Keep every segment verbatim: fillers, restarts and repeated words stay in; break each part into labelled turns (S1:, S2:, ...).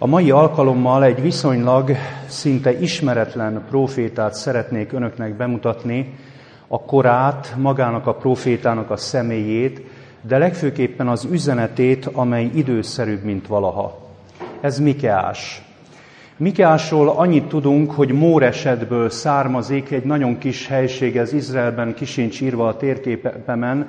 S1: A mai alkalommal egy viszonylag szinte ismeretlen prófétát szeretnék önöknek bemutatni, a korát, magának a prófétának a személyét, de legfőképpen az üzenetét, amely időszerűbb, mint valaha. Ez Mikeás. Mikeásról annyit tudunk, hogy Móresetből származik, egy nagyon kis helység, ez Izraelben, kisincs írva a térképemen.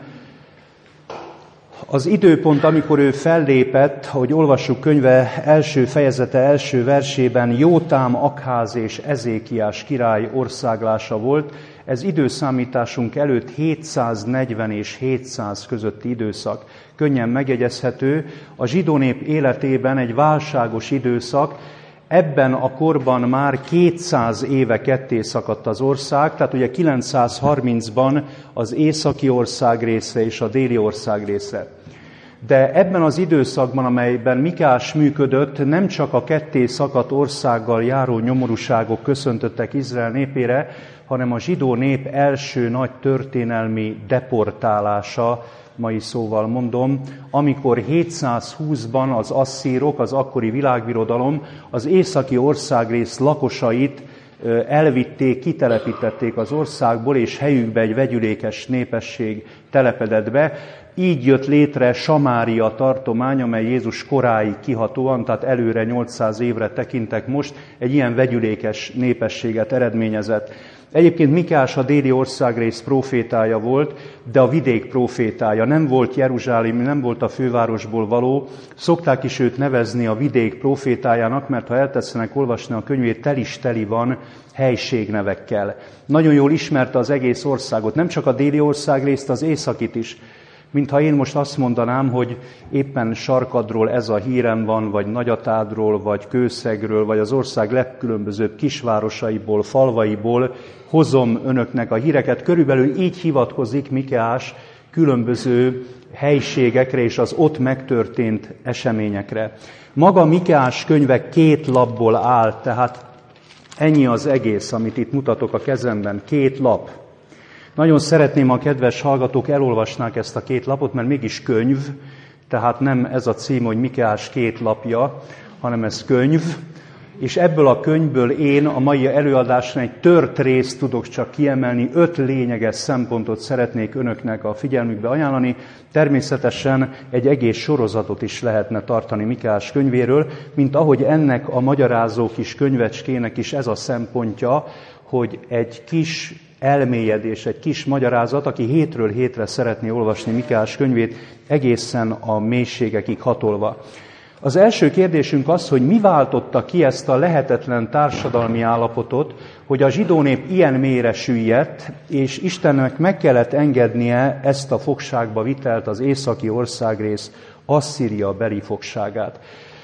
S1: Az időpont, amikor ő fellépett, ahogy olvassuk könyve első fejezete első versében, Jótám, Akház és Ezékiás király országlása volt. Ez időszámításunk előtt hétszáznegyven és hétszáz közötti időszak. Könnyen megjegyezhető, a zsidó nép életében egy válságos időszak. Ebben a korban már kétszáz éve ketté szakadt az ország, tehát ugye kilencszázharmincban az északi ország része és a déli ország része. De ebben az időszakban, amelyben Mikeás működött, nem csak a ketté szakadt országgal járó nyomorúságok köszöntöttek Izrael népére, hanem a zsidó nép első nagy történelmi deportálása, mai szóval mondom, amikor hétszázhúszban az asszírok, az akkori világbirodalom az északi országrész lakosait elvitték, kitelepítették az országból, és helyükbe egy vegyülékes népesség telepedett be. Így jött létre Samária tartomány, amely Jézus koráig kihatóan, tehát előre nyolcszáz évre tekintek most, egy ilyen vegyülékes népességet eredményezett. Egyébként Mikeás a déli országrész prófétája volt, de a vidék prófétája. Nem volt Jeruzsálem, nem volt a fővárosból való. Szokták is őt nevezni a vidék prófétájának, mert ha eltetszenek olvasni a könyvét, tel is teli van helységnevekkel. Nagyon jól ismerte az egész országot, nem csak a déli országrészt, az északit is. Mintha én most azt mondanám, hogy éppen Sarkadról ez a hírem van, vagy Nagyatádról, vagy Kőszegről, vagy az ország legkülönbözőbb kisvárosaiból, falvaiból hozom önöknek a híreket. Körülbelül így hivatkozik Mikeás különböző helységekre és az ott megtörtént eseményekre. Maga Mikeás könyve két lapból áll, tehát ennyi az egész, amit itt mutatok a kezemben, két lap. Nagyon szeretném, ha a kedves hallgatók elolvasnák ezt a két lapot, mert mégis könyv, tehát nem ez a cím, hogy Mikeás két lapja, hanem ez könyv, és ebből a könyvből én a mai előadásra egy tört részt tudok csak kiemelni, öt lényeges szempontot szeretnék önöknek a figyelmükbe ajánlani. Természetesen egy egész sorozatot is lehetne tartani Mikeás könyvéről, mint ahogy ennek a magyarázó kis könyvecskének is ez a szempontja, hogy egy kis elmélyedés, egy kis magyarázat, aki hétről hétre szeretné olvasni Mikeás könyvét, egészen a mélységekig hatolva. Az első kérdésünk az, hogy mi váltotta ki ezt a lehetetlen társadalmi állapotot, hogy a zsidó nép ilyen mélyre süllyedt, és Istennek meg kellett engednie ezt a fogságba vitelt az északi országrész Asszíria beli fogságát.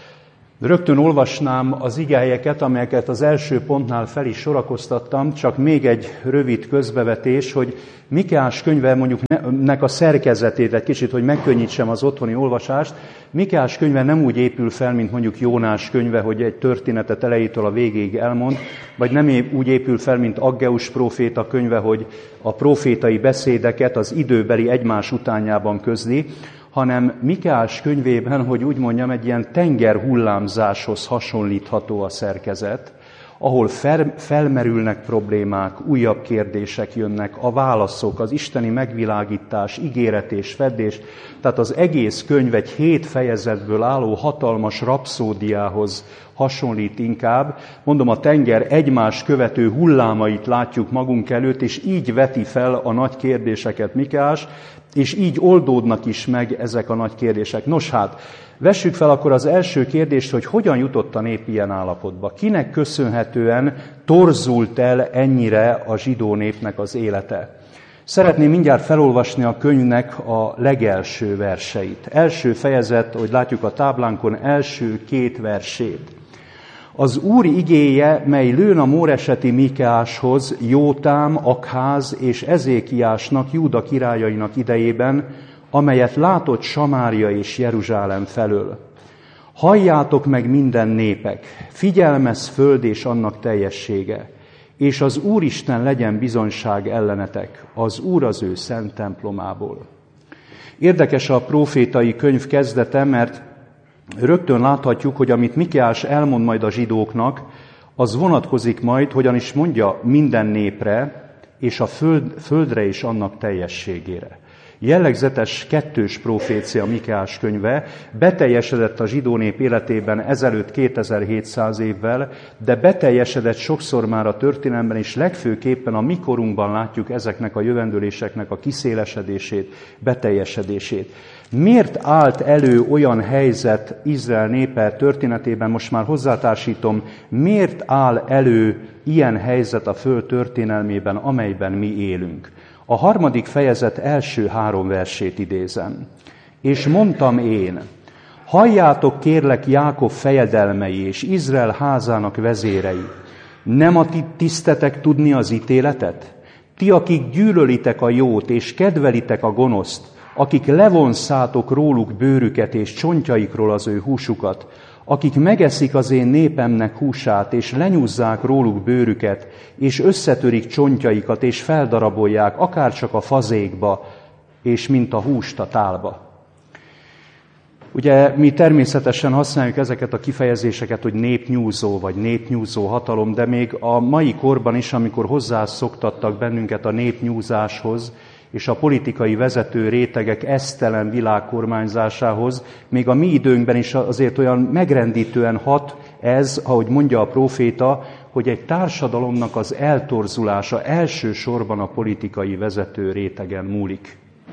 S1: Rögtön olvasnám az igehelyeket, amelyeket az első pontnál fel is sorakoztattam, csak még egy rövid közbevetés, hogy Mikeás könyve mondjuk nek a szerkezetét egy kicsit, hogy megkönnyítsem az otthoni olvasást. Mikeás könyve nem úgy épül fel, mint mondjuk Jónás könyve, hogy egy történetet elejétől a végéig elmond, vagy nem úgy épül fel, mint Aggeus próféta könyve, hogy a prófétai beszédeket az időbeli egymás utánjában közli, hanem Mikeás könyvében, hogy úgy mondjam, egy ilyen tengerhullámzáshoz hasonlítható a szerkezet, ahol fel, felmerülnek problémák, újabb kérdések jönnek, a válaszok, az isteni megvilágítás, ígéret és feddés. Tehát az egész könyv egy hét fejezetből álló hatalmas rapszódiához hasonlít inkább. Mondom, a tenger egymás követő hullámait látjuk magunk előtt, és így veti fel a nagy kérdéseket Mikeás, és így oldódnak is meg ezek a nagy kérdések. Nos hát, vessük fel akkor az első kérdést, hogy hogyan jutott a nép ilyen állapotba. Kinek köszönhetően torzult el ennyire a zsidó népnek az élete? Szeretném mindjárt felolvasni a könyvnek a legelső verseit. Első fejezet, hogy látjuk a táblánkon, első két versét. Az Úr igéje, mely lőn a móreseti Mikeáshoz, Jótám, Akház és Ezékiásnak, Júda királyainak idejében, amelyet látott Samária és Jeruzsálem felől. Halljátok meg minden népek, figyelmez föld és annak teljessége, és az Úristen legyen bizonyság ellenetek, az Úr az ő szent templomából. Érdekes a prófétai könyv kezdete, mert rögtön láthatjuk, hogy amit Mikeás elmond majd a zsidóknak, az vonatkozik majd, hogyan is mondja, minden népre, és a föld, földre és annak teljességére. Jellegzetes kettős profécia Mikeás könyve, beteljesedett a zsidó nép életében ezelőtt kétezer-hétszáz évvel, de beteljesedett sokszor már a történelemben, és legfőképpen a mi korunkban látjuk ezeknek a jövendőléseknek a kiszélesedését, beteljesedését. Miért állt elő olyan helyzet Izrael népe történetében, most már hozzátársítom, miért áll elő ilyen helyzet a föld történelmében, amelyben mi élünk? A harmadik fejezet első három versét idézem. És mondtam én, halljátok kérlek Jákob fejedelmei és Izrael házának vezérei, nem a ti tisztetek tudni az ítéletet? Ti, akik gyűlölitek a jót és kedvelitek a gonoszt, akik levonszátok róluk bőrüket és csontjaikról az ő húsukat, akik megeszik az én népemnek húsát, és lenyúzzák róluk bőrüket, és összetörik csontjaikat, és feldarabolják, akárcsak a fazékba, és mint a húst a tálba. Ugye mi természetesen használjuk ezeket a kifejezéseket, hogy népnyúzó, vagy népnyúzó hatalom, de még a mai korban is, amikor hozzászoktattak bennünket a népnyúzáshoz, és a politikai vezető rétegek esztelen világkormányzásához, még a mi időnkben is azért olyan megrendítően hat ez, ahogy mondja a próféta, hogy egy társadalomnak az eltorzulása elsősorban a politikai vezető rétegen múlik.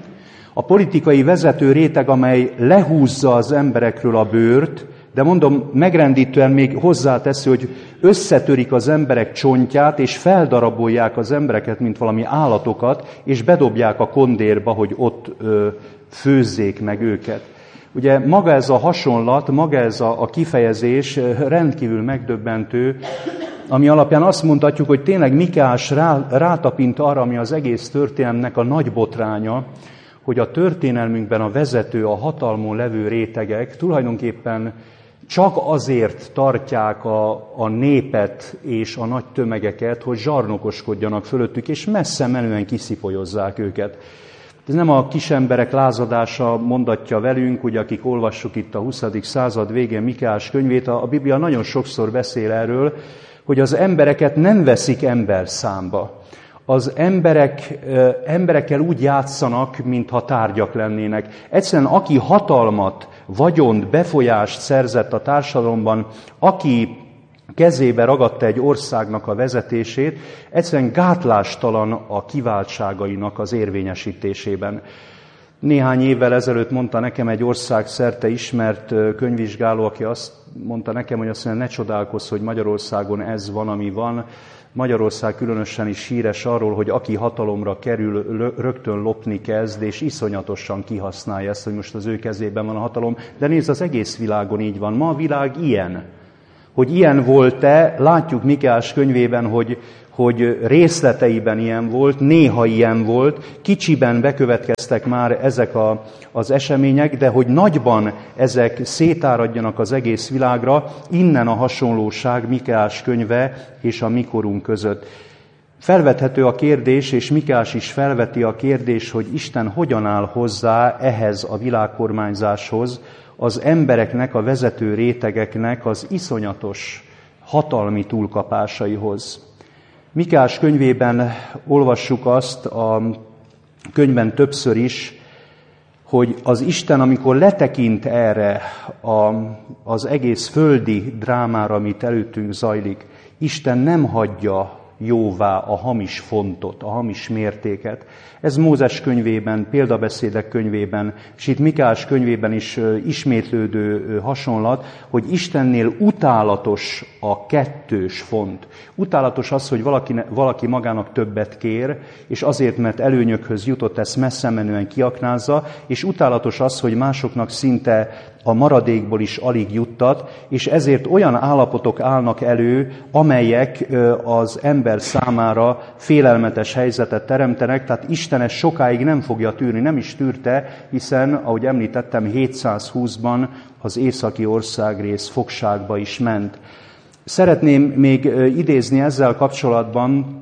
S1: A politikai vezető réteg, amely lehúzza az emberekről a bőrt, de mondom, megrendítően még hozzáteszi, hogy összetörik az emberek csontját, és feldarabolják az embereket, mint valami állatokat, és bedobják a kondérba, hogy ott ö, főzzék meg őket. Ugye maga ez a hasonlat, maga ez a, a kifejezés rendkívül megdöbbentő, ami alapján azt mondhatjuk, hogy tényleg Mikeás rá, rátapint arra, ami az egész történelemnek a nagy botránya, hogy a történelmünkben a vezető, a hatalmon levő rétegek tulajdonképpen csak azért tartják a, a népet és a nagy tömegeket, hogy zsarnokoskodjanak fölöttük, és messze menően kiszipolyozzák őket. Ez nem a kisemberek lázadása mondatja velünk, ugye, akik olvassuk itt a huszadik század végén Mikeás könyvét, a, a Biblia nagyon sokszor beszél erről, hogy az embereket nem veszik ember számba. Az emberek, emberekkel úgy játszanak, mintha tárgyak lennének. Egyszerűen aki hatalmat, vagyont, befolyást szerzett a társadalomban, aki kezébe ragadta egy országnak a vezetését, egyszerűen gátlástalan a kiváltságainak az érvényesítésében. Néhány évvel ezelőtt mondta nekem egy országszerte ismert könyvvizsgáló, aki azt mondta nekem, hogy azt mondja, ne csodálkozz, hogy Magyarországon ez van, ami van. Magyarország különösen is híres arról, hogy aki hatalomra kerül, rögtön lopni kezd, és iszonyatosan kihasználja ezt, hogy most az ő kezében van a hatalom. De nézd, az egész világon így van. Ma a világ ilyen. Hogy ilyen volt-e, látjuk Mikeás könyvében, hogy, hogy részleteiben ilyen volt, néha ilyen volt, kicsiben bekövetkeztek már ezek a, az események, de hogy nagyban ezek szétáradjanak az egész világra, innen a hasonlóság Mikeás könyve és a mikorunk között. Felvethető a kérdés, és Mikeás is felveti a kérdés, hogy Isten hogyan áll hozzá ehhez a világkormányzáshoz, az embereknek, a vezető rétegeknek az iszonyatos hatalmi túlkapásaihoz. Mikeás könyvében olvassuk azt, a könyvben többször is, hogy az Isten, amikor letekint erre a, az egész földi drámára, amit előttünk zajlik, Isten nem hagyja jóvá a hamis fontot, a hamis mértéket. Ez Mózes könyvében, példabeszédek könyvében, és itt Mikeás könyvében is ismétlődő hasonlat, hogy Istennél utálatos a kettős font. Utálatos az, hogy valaki, valaki magának többet kér, és azért, mert előnyökhöz jutott, ezt messze menően kiaknázza, és utálatos az, hogy másoknak szinte a maradékból is alig juttat, és ezért olyan állapotok állnak elő, amelyek az ember számára félelmetes helyzetet teremtenek, tehát Isten ezt sokáig nem fogja tűrni, nem is tűrte, hiszen, ahogy említettem, hétszázhúszban az északi országrész fogságba is ment. Szeretném még idézni ezzel kapcsolatban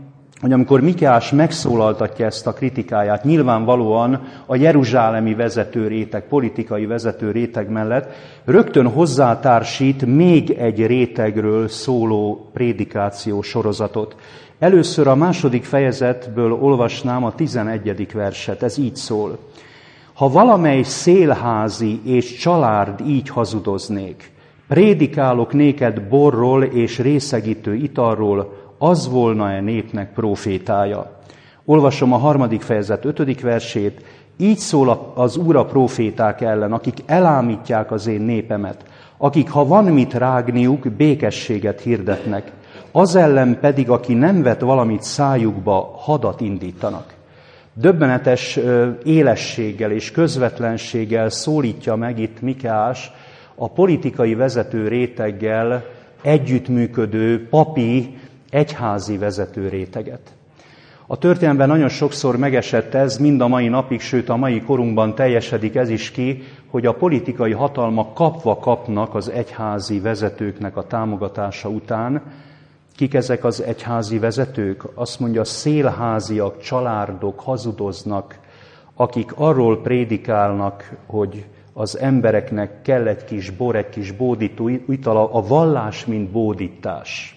S1: hogy amikor Mikeás megszólaltatja ezt a kritikáját, nyilvánvalóan a jeruzsálemi vezető réteg, politikai vezető réteg mellett rögtön hozzátársít még egy rétegről szóló prédikáció sorozatot. Először a második fejezetből olvasnám a tizenegyedik verset, ez így szól. Ha valamely szélházi és család így hazudoznék, prédikálok néked borról és részegítő italról, az volna-e népnek profétája? Olvasom a harmadik fejezet ötödik versét. Így szól az Úr a proféták ellen, akik elámítják az én népemet, akik, ha van mit rágniuk, békességet hirdetnek, az ellen pedig, aki nem vet valamit szájukba, hadat indítanak. Döbbenetes élességgel és közvetlenséggel szólítja meg itt Mikeás a politikai vezető réteggel együttműködő papi, egyházi vezető réteget. A történelemben nagyon sokszor megesett ez, mind a mai napig, sőt a mai korunkban teljesedik ez is ki, hogy a politikai hatalmak kapva kapnak az egyházi vezetőknek a támogatása után. Kik ezek az egyházi vezetők? Azt mondja, szélháziak, csalárdok hazudoznak, akik arról prédikálnak, hogy az embereknek kell egy kis bor, egy kis bódító ital, a vallás, mint bódítás.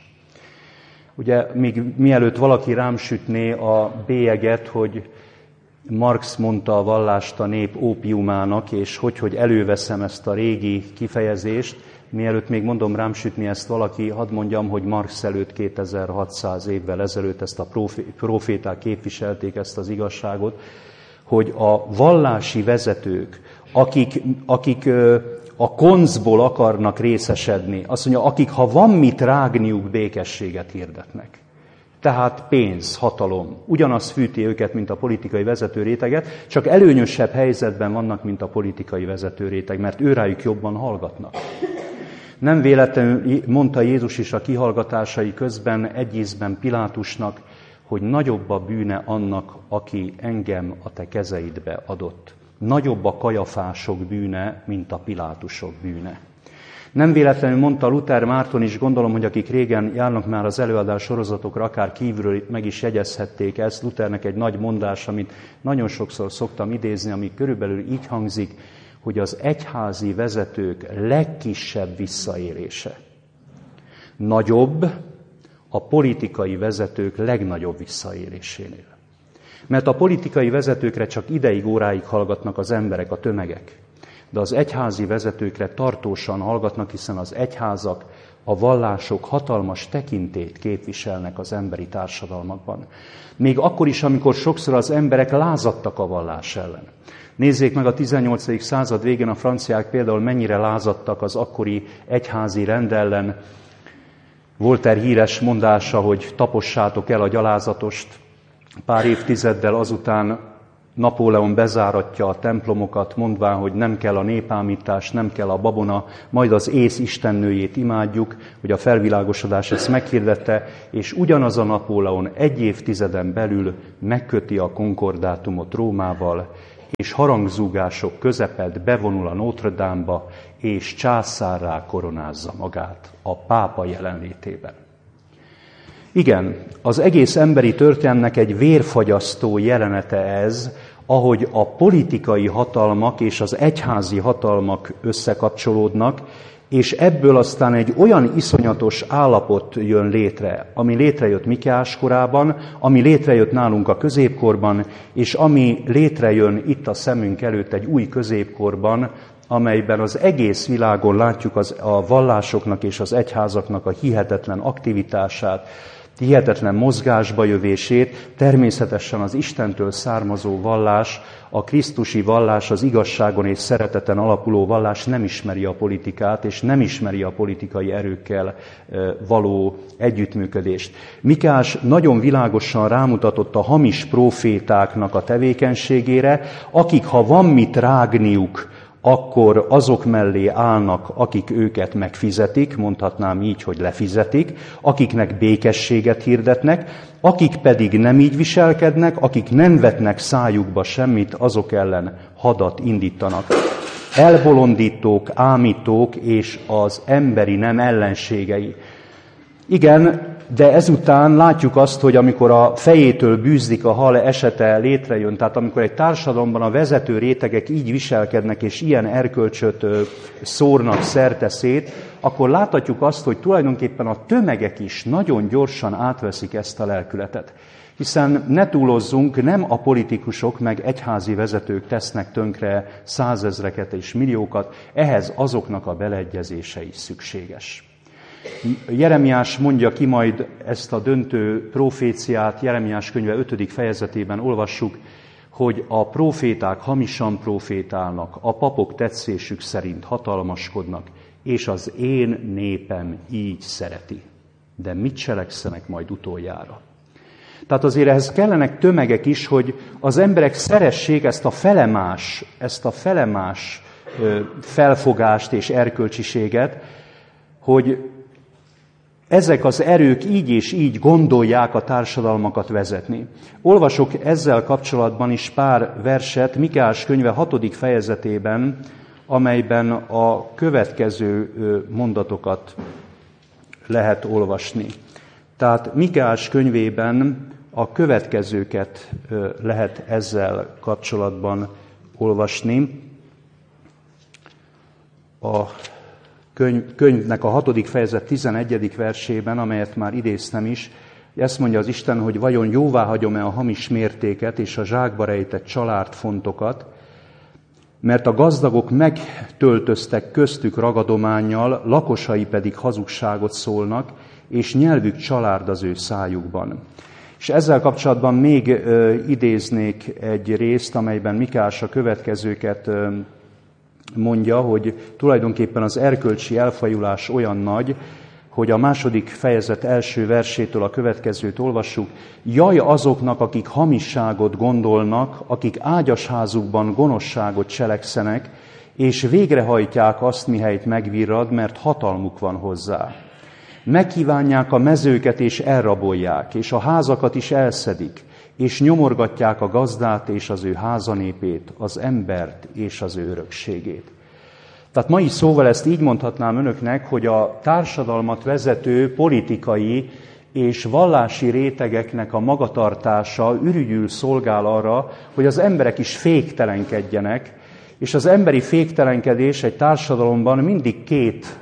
S1: Ugye, még mielőtt valaki rám sütné a bélyeget, hogy Marx mondta a vallást a nép ópiumának, és hogy, hogy előveszem ezt a régi kifejezést, mielőtt még mondom rám sütni ezt valaki, hadd mondjam, hogy Marx előtt kétezer-hatszáz évvel ezelőtt ezt a proféták képviselték ezt az igazságot, hogy a vallási vezetők, akik, akik a koncból akarnak részesedni, azt mondja, akik ha van mit rágniuk, békességet hirdetnek. Tehát pénz, hatalom. Ugyanaz fűti őket, mint a politikai vezető réteget, csak előnyösebb helyzetben vannak, mint a politikai vezető réteg, mert őrájuk jobban hallgatnak. Nem véletlenül mondta Jézus is a kihallgatásai közben egy ízben Pilátusnak, hogy nagyobb a bűne annak, aki engem a te kezeidbe adott. Nagyobb a Kajafások bűne, mint a Pilátusok bűne. Nem véletlenül mondta Luther Márton is, gondolom, hogy akik régen járnak már az előadás sorozatokra, akár kívülről meg is jegyezhették ezt. Luthernek egy nagy mondás, amit nagyon sokszor szoktam idézni, ami körülbelül így hangzik, hogy az egyházi vezetők legkisebb visszaélése nagyobb a politikai vezetők legnagyobb visszaélésénél. Mert a politikai vezetőkre csak ideig, óráig hallgatnak az emberek, a tömegek. De az egyházi vezetőkre tartósan hallgatnak, hiszen az egyházak, a vallások hatalmas tekintét képviselnek az emberi társadalmakban. Még akkor is, amikor sokszor az emberek lázadtak a vallás ellen. Nézzék meg a tizennyolcadik század végén a franciák például mennyire lázadtak az akkori egyházi rend ellen. Voltaire híres mondása, hogy tapossátok el a gyalázatost. Pár évtizeddel azután Napóleon bezáratja a templomokat, mondván, hogy nem kell a népámítás, nem kell a babona, majd az ész istennőjét imádjuk, hogy a felvilágosodás ezt meghirdette, és ugyanaz a Napóleon egy évtizeden belül megköti a konkordátumot Rómával, és harangzúgások közepett bevonul a Notre Dame-ba, és császárrá koronázza magát a pápa jelenlétében. Igen, az egész emberi történelmnek egy vérfagyasztó jelenete ez, ahogy a politikai hatalmak és az egyházi hatalmak összekapcsolódnak, és ebből aztán egy olyan iszonyatos állapot jön létre, ami létrejött Mikeás korában, ami létrejött nálunk a középkorban, és ami létrejön itt a szemünk előtt egy új középkorban, amelyben az egész világon látjuk az, a vallásoknak és az egyházaknak a hihetetlen aktivitását, hihetetlen mozgásba jövését, természetesen az Istentől származó vallás, a krisztusi vallás, az igazságon és szereteten alapuló vallás nem ismeri a politikát, és nem ismeri a politikai erőkkel való együttműködést. Mikeás nagyon világosan rámutatott a hamis prófétáknak a tevékenységére, akik, ha van mit rágniuk, akkor azok mellé állnak, akik őket megfizetik, mondhatnám így, hogy lefizetik, akiknek békességet hirdetnek, akik pedig nem így viselkednek, akik nem vetnek szájukba semmit, azok ellen hadat indítanak. Elbolondítók, ámítók és az emberi nem ellenségei. Igen, de ezután látjuk azt, hogy amikor a fejétől bűzlik a hal esete létrejön, tehát amikor egy társadalomban a vezető rétegek így viselkednek, és ilyen erkölcsöt szórnak szerteszét, akkor láthatjuk azt, hogy tulajdonképpen a tömegek is nagyon gyorsan átveszik ezt a lelkületet. Hiszen ne túlozzunk, nem a politikusok meg egyházi vezetők tesznek tönkre százezreket és milliókat, ehhez azoknak a beleegyezése is szükséges. Jeremiás mondja ki majd ezt a döntő proféciát, Jeremiás könyve ötödik fejezetében olvassuk, hogy a proféták hamisan profétálnak, a papok tetszésük szerint hatalmaskodnak, és az én népem így szereti. De mit cselekszenek majd utoljára? Tehát azért ehhez kellenek tömegek is, hogy az emberek szeressék ezt a felemás, ezt a felemás felfogást és erkölcsiséget, hogy ezek az erők így és így gondolják a társadalmakat vezetni. Olvasok ezzel kapcsolatban is pár verset Mikeás könyve hatodik fejezetében, amelyben a következő mondatokat lehet olvasni. Tehát Mikeás könyvében a következőket lehet ezzel kapcsolatban olvasni. A könyv, könyvnek a hatodik fejezet tizenegyedik versében, amelyet már idéztem is, ezt mondja az Isten, hogy vajon jóvá hagyom-e a hamis mértéket és a zsákba rejtett család fontokat, mert a gazdagok megtöltöztek köztük ragadománnyal, lakosai pedig hazugságot szólnak, és nyelvük csalárd az ő szájukban. És ezzel kapcsolatban még ö, idéznék egy részt, amelyben Mikeás a következőket ö, mondja, hogy tulajdonképpen az erkölcsi elfajulás olyan nagy, hogy a második fejezet első versétől a következőt olvassuk. Jaj azoknak, akik hamisságot gondolnak, akik ágyasházukban gonoszságot cselekszenek, és végrehajtják azt, mihelyt megvirrad, mert hatalmuk van hozzá. Megkívánják a mezőket és elrabolják, és a házakat is elszedik, és nyomorgatják a gazdát és az ő házanépét, az embert és az ő örökségét. Tehát mai szóval ezt így mondhatnám önöknek, hogy a társadalmat vezető politikai és vallási rétegeknek a magatartása ürügyül szolgál arra, hogy az emberek is féktelenkedjenek, és az emberi féktelenkedés egy társadalomban mindig két,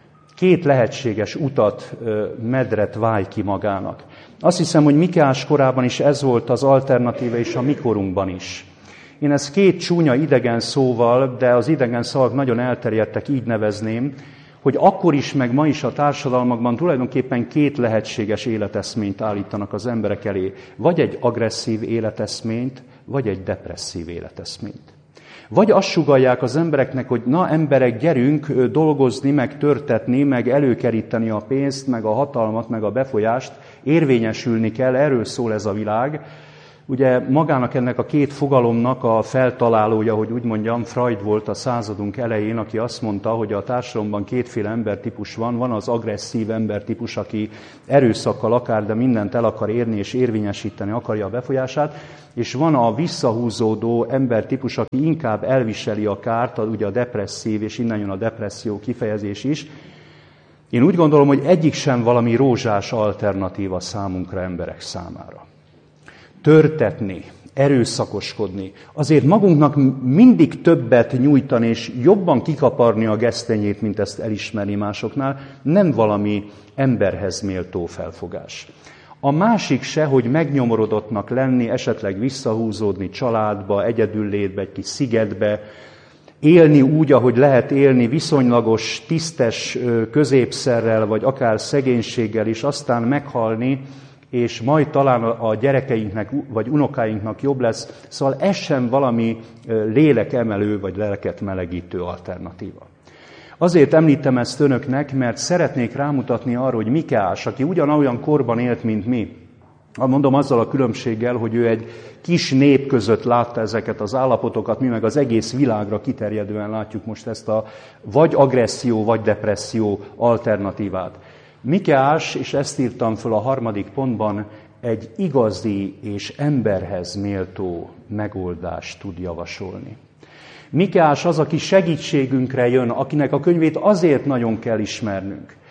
S1: két lehetséges utat, medret váj ki magának. Azt hiszem, hogy Mikeás korában is ez volt az alternatíva, és a mi korunkban is. Én ezt két csúnya idegen szóval, de az idegen szavak nagyon elterjedtek, így nevezném, hogy akkor is, meg ma is a társadalmakban tulajdonképpen két lehetséges életeszményt állítanak az emberek elé. Vagy egy agresszív életeszményt, vagy egy depresszív életeszményt. Vagy azt sugallják az embereknek, hogy na emberek, gyerünk dolgozni, meg törtetni, meg előkeríteni a pénzt, meg a hatalmat, meg a befolyást, érvényesülni kell, erről szól ez a világ. Ugye magának ennek a két fogalomnak a feltalálója, hogy úgy mondjam, Freud volt a századunk elején, aki azt mondta, hogy a társadalomban kétféle embertípus van. Van az agresszív embertípus, aki erőszakkal akar, de mindent el akar érni és érvényesíteni akarja a befolyását, és van a visszahúzódó embertípus, aki inkább elviseli a kárt, ugye a depresszív, és innen jön a depresszió kifejezés is. Én úgy gondolom, hogy egyik sem valami rózsás alternatíva számunkra, emberek számára. Törtetni, erőszakoskodni, azért magunknak mindig többet nyújtani és jobban kikaparni a gesztenyét, mint ezt elismerni másoknál, nem valami emberhez méltó felfogás. A másik se, hogy megnyomorodottnak lenni, esetleg visszahúzódni családba, egyedüllétbe, egy kis szigetbe, élni úgy, ahogy lehet élni, viszonylagos, tisztes középszerrel, vagy akár szegénységgel is, aztán meghalni, és majd talán a gyerekeinknek vagy unokáinknak jobb lesz. Szóval ez sem valami lélekemelő vagy lelket melegítő alternatíva. Azért említem ezt önöknek, mert szeretnék rámutatni arra, hogy Mikeás, aki ugyanolyan korban élt, mint mi, mondom azzal a különbséggel, hogy ő egy kis nép között látta ezeket az állapotokat, mi meg az egész világra kiterjedően látjuk most ezt a vagy agresszió, vagy depresszió alternatívát. Mikeás, és ezt írtam föl a harmadik pontban, egy igazi és emberhez méltó megoldást tud javasolni. Mikeás az, aki segítségünkre jön, akinek a könyvét azért nagyon kell ismernünk.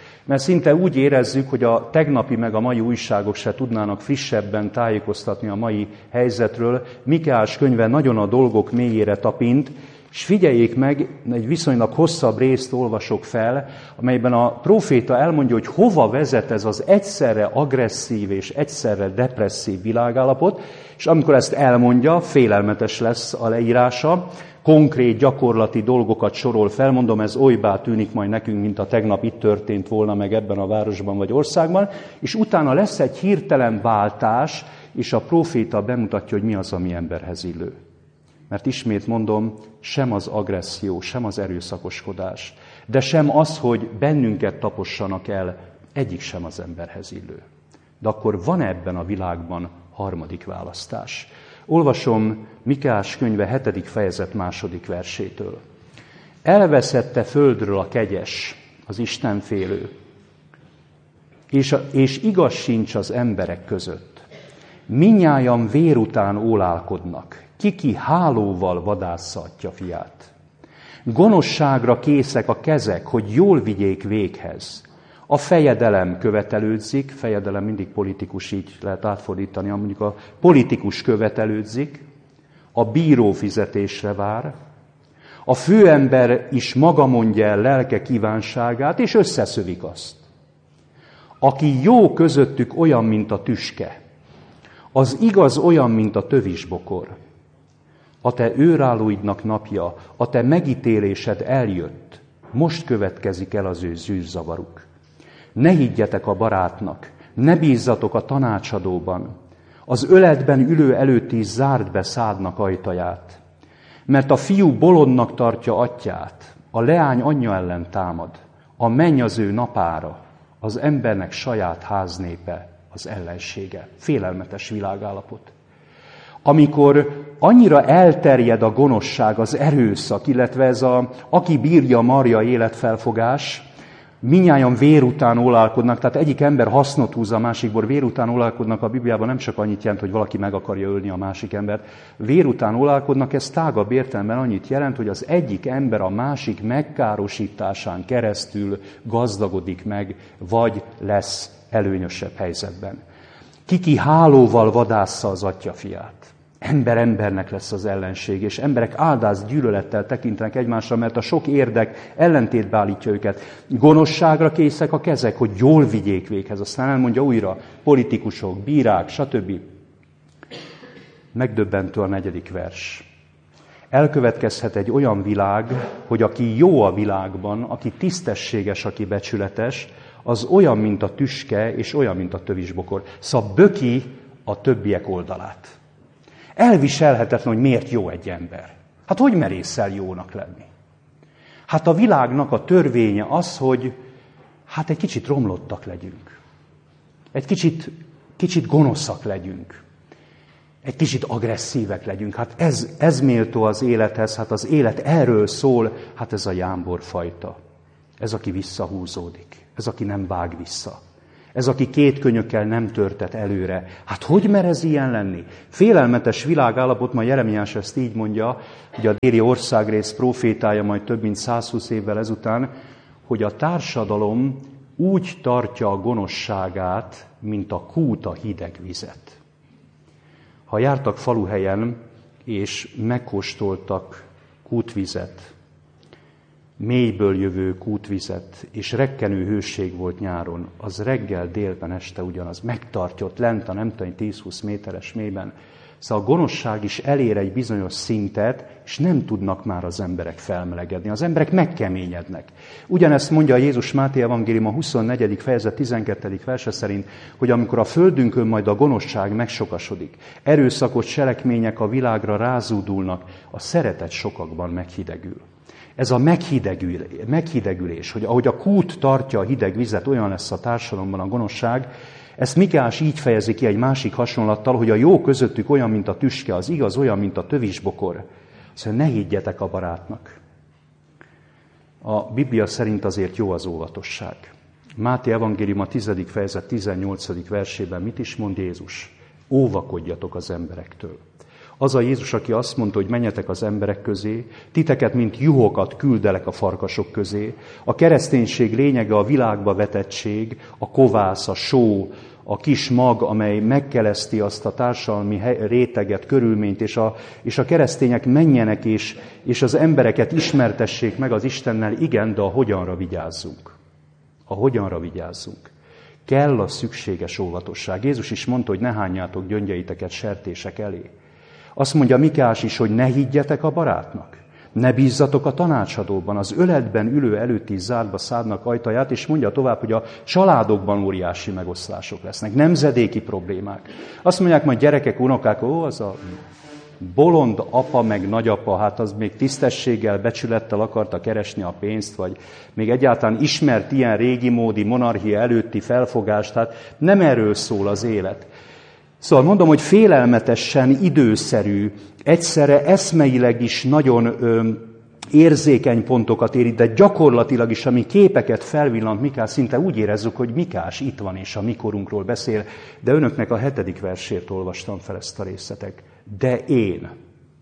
S1: Mert szinte úgy érezzük, hogy a tegnapi meg a mai újságok se tudnának frissebben tájékoztatni a mai helyzetről. Mikeás könyve nagyon a dolgok mélyére tapint, és figyeljék meg, egy viszonylag hosszabb részt olvasok fel, amelyben a próféta elmondja, hogy hova vezet ez az egyszerre agresszív és egyszerre depresszív világállapot, és amikor ezt elmondja, félelmetes lesz a leírása, konkrét, gyakorlati dolgokat sorol fel, mondom, ez olybá tűnik majd nekünk, mint a tegnap itt történt volna meg ebben a városban vagy országban, és utána lesz egy hirtelen váltás, és a próféta bemutatja, hogy mi az, ami emberhez illő. Mert ismét mondom, sem az agresszió, sem az erőszakoskodás, de sem az, hogy bennünket tapossanak el, egyik sem az emberhez illő. De akkor van ebben a világban harmadik választás. Olvasom Mikeás könyve hetedik fejezet második versétől. Elveszette földről a kegyes, az istenfélő, és, a, és igaz sincs az emberek között. Mindnyájan vér után ólálkodnak, ki-ki hálóval vadásszatja fiát. Gonoszságra készek a kezek, hogy jól vigyék véghez. A fejedelem követelődzik, fejedelem mindig politikus, így lehet átfordítani, mondjuk a politikus követelődzik, a bíró fizetésre vár, a főember is maga mondja el lelke kívánságát, és összeszövik azt. Aki jó közöttük olyan, mint a tüske, az igaz olyan, mint a tövisbokor. A te őrállóidnak napja, a te megítélésed eljött, most következik el az ő zűrzavaruk. Ne higgyetek a barátnak, ne bízzatok a tanácsadóban, az öletben ülő előtt is zárd be szádnak ajtaját, mert a fiú bolondnak tartja atyját, a leány anyja ellen támad, a menny az ő napára, az embernek saját háznépe az ellensége. Félelmetes világállapot. Amikor annyira elterjed a gonoszság, az erőszak, illetve ez a aki bírja, marja életfelfogás, mindnyájan vér után ólálkodnak, tehát egyik ember hasznot húz a másikból, vér után ólálkodnak a Bibliában nem csak annyit jelent, hogy valaki meg akarja ölni a másik embert. Vér után ólálkodnak, ez tágabb értelemben annyit jelent, hogy az egyik ember a másik megkárosításán keresztül gazdagodik meg, vagy lesz előnyösebb helyzetben. Ki-ki hálóval vadásza az atya fiát. Ember embernek lesz az ellenség, és emberek áldász gyűlölettel tekintenek egymásra, mert a sok érdek ellentétbe állítja őket. Gonoszságra készek a kezek, hogy jól vigyék véghez. Aztán elmondja újra, politikusok, bírák, stb. Megdöbbentő a negyedik vers. Elkövetkezhet egy olyan világ, hogy aki jó a világban, aki tisztességes, aki becsületes, az olyan, mint a tüske, és olyan, mint a tövisbokor. Szóval böki a többiek oldalát. Elviselhetetlen, hogy miért jó egy ember. Hát hogy merészel jónak lenni? Hát a világnak a törvénye az, hogy hát egy kicsit romlottak legyünk. Egy kicsit, kicsit gonoszak legyünk. Egy kicsit agresszívek legyünk. Hát ez, ez méltó az élethez, hát az élet erről szól, hát ez a jámborfajta. Ez, aki visszahúzódik. Ez, aki nem vág vissza. Ez, aki két könyökkel nem törtet előre. Hát hogy mer ez ilyen lenni? Félelmetes világállapot, ma Jeremiás ezt így mondja, hogy a déli országrész profétája majd több mint százhúsz évvel ezután, hogy a társadalom úgy tartja a gonoszságát, mint a kút a hideg vizet. Ha jártak faluhelyen, és megkóstoltak kútvizet, mélyből jövő kútvizet, és rekkenő hőség volt nyáron, az reggel, délben, este ugyanaz. Megtartja ott lent a nem tudom, tíz-húsz méteres mélyben. Szóval a gonoszság is elér egy bizonyos szintet, és nem tudnak már az emberek felmelegedni. Az emberek megkeményednek. Ugyanezt mondja Jézus Máté evangélium a huszonnegyedik fejezet tizenkettedik verse szerint, hogy amikor a földünkön majd a gonoszság megsokasodik, erőszakos cselekmények a világra rázúdulnak, a szeretet sokakban meghidegül. Ez a meghidegül, meghidegülés, hogy ahogy a kút tartja a hideg vizet, olyan lesz a társadalomban a gonoszság, ezt Mikeás így fejezi ki egy másik hasonlattal, hogy a jó közöttük olyan, mint a tüske, az igaz olyan, mint a tövisbokor. Szóval ne higgyetek a barátnak. A Biblia szerint azért jó az óvatosság. Máté evangélium a tizedik fejezet tizennyolcadik versében mit is mond Jézus? Óvakodjatok az emberektől. Az a Jézus, aki azt mondta, hogy menjetek az emberek közé, titeket, mint juhokat küldelek a farkasok közé. A kereszténység lényege a világba vetettség, a kovász, a só, a kis mag, amely megkeleszti azt a társadalmi réteget, körülményt, és a, és a keresztények menjenek, és, és az embereket ismertessék meg az Istennel, igen, de a hogyanra vigyázzunk. A hogyanra vigyázzunk. Kell a szükséges óvatosság. Jézus is mondta, hogy ne hányjátok gyöngyeiteket sertések elé. Azt mondja Mikeás is, hogy ne higgyetek a barátnak. Ne bízzatok a tanácsadóban, az öletben ülő előtt is zártba szádnak ajtaját, és mondja tovább, hogy a családokban óriási megoszlások lesznek, nemzedéki problémák. Azt mondják majd gyerekek, unokák, ó, az a bolond apa meg nagyapa, hát az még tisztességgel, becsülettel akarta keresni a pénzt, vagy még egyáltalán ismert ilyen régi módi monarchia előtti felfogást, hát nem erről szól az élet. Szóval mondom, hogy félelmetesen időszerű, egyszerre eszmeileg is nagyon ö, érzékeny pontokat érít, de gyakorlatilag is, ami képeket felvillant Mikás, szinte úgy érezzük, hogy Mikás itt van és a mikorunkról beszél, de önöknek a hetedik versét olvastam fel ezt a részletek. De én.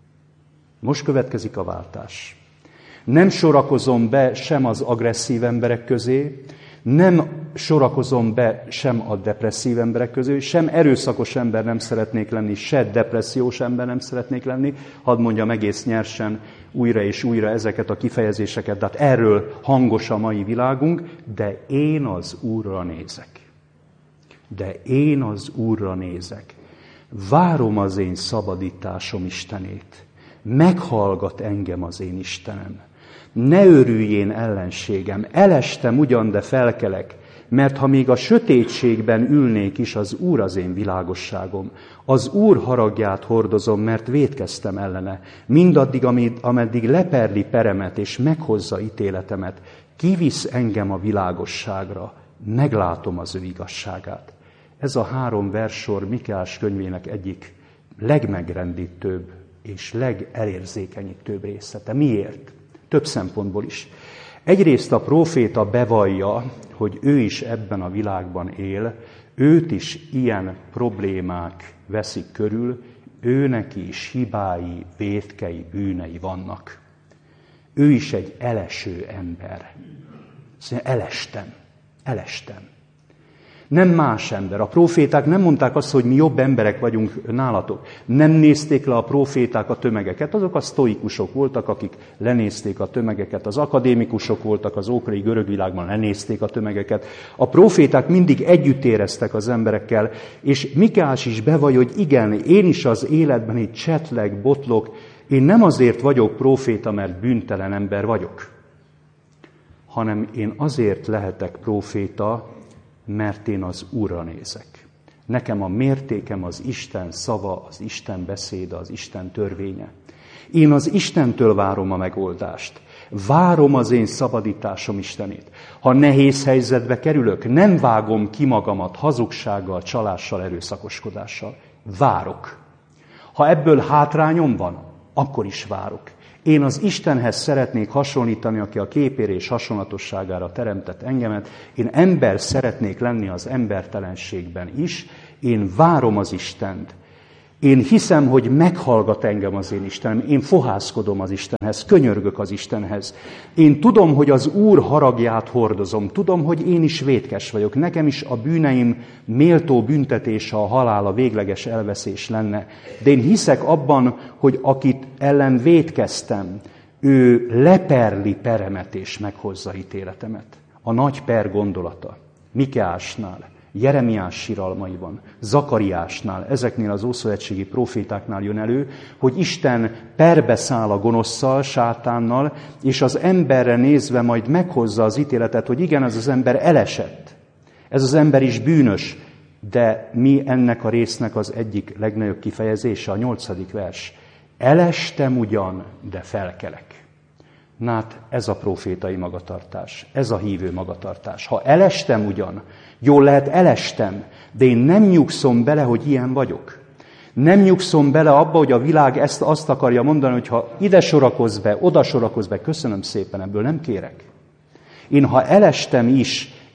S1: Most következik a váltás. Nem sorakozom be sem az agresszív emberek közé, nem sorakozom be sem a depresszív emberek közé, sem erőszakos ember nem szeretnék lenni, se depressziós ember nem szeretnék lenni. Hadd mondjam egész nyersen újra és újra ezeket a kifejezéseket, de hát erről hangos a mai világunk, de én az Úrra nézek. De én az Úrra nézek. Várom az én szabadításom Istenét. Meghallgat engem az én Istenem. Ne örüljén ellenségem, elestem ugyan, de felkelek, mert ha még a sötétségben ülnék is, az Úr az én világosságom. Az Úr haragját hordozom, mert vétkeztem ellene. Mindaddig, ameddig leperli peremet és meghozza ítéletemet, kivisz engem a világosságra, meglátom az ő igazságát. Ez a három verssor Mikeás könyvének egyik legmegrendítőbb és legelérzékenyítőbb részlete. Miért? Több szempontból is. Egyrészt a próféta bevallja, hogy ő is ebben a világban él, őt is ilyen problémák veszik körül, őneki is hibái, vétkei, bűnei vannak. Ő is egy eleső ember. Szóval elestem, elestem. Nem más ember. A próféták nem mondták azt, hogy mi jobb emberek vagyunk nálatok. Nem nézték le a próféták a tömegeket. Azok a sztoikusok voltak, akik lenézték a tömegeket. Az akadémikusok voltak, az ókori görög világban lenézték a tömegeket. A próféták mindig együtt éreztek az emberekkel, és Mikeás is bevallja, hogy igen, én is az életben itt csetlek, botlok. Én nem azért vagyok próféta, mert bűntelen ember vagyok, hanem én azért lehetek próféta, mert én az Úrra nézek. Nekem a mértékem az Isten szava, az Isten beszéde, az Isten törvénye. Én az Istentől várom a megoldást. Várom az én szabadításom Istenét. Ha nehéz helyzetbe kerülök, nem vágom ki magamat hazugsággal, csalással, erőszakoskodással. Várok. Ha ebből hátrányom van, akkor is várok. Én az Istenhez szeretnék hasonlítani, aki a képére és hasonlatosságára teremtett engemet. Én ember szeretnék lenni az embertelenségben is. Én várom az Istent. Én hiszem, hogy meghallgat engem az én Istenem. Én fohászkodom az Istenhez, könyörgök az Istenhez. Én tudom, hogy az Úr haragját hordozom. Tudom, hogy én is vétkes vagyok. Nekem is a bűneim méltó büntetése a halál, a végleges elveszés lenne. De én hiszek abban, hogy akit ellen vétkeztem, ő leperli peremet és meghozza ítéletemet. A nagy per gondolata Mikeásnál, Jeremiás siralmaiban, Zakariásnál, ezeknél az ószövetségi profétáknál jön elő, hogy Isten perbe száll a gonosszal, sátánnal, és az emberre nézve majd meghozza az ítéletet, hogy igen, ez az ember elesett. Ez az ember is bűnös, de mi ennek a résznek az egyik legnagyobb kifejezése, a nyolcadik vers. Elestem ugyan, de felkelek. Na hát ez a profétai magatartás, ez a hívő magatartás. Ha elestem ugyan, jól lehet elestem, de én nem nyugszom bele, hogy ilyen vagyok. Nem nyugszom bele abba, hogy a világ ezt azt akarja mondani, hogy ha ide sorakozz be, oda sorakozz be, köszönöm szépen, ebből nem kérek. Én ha elestem is,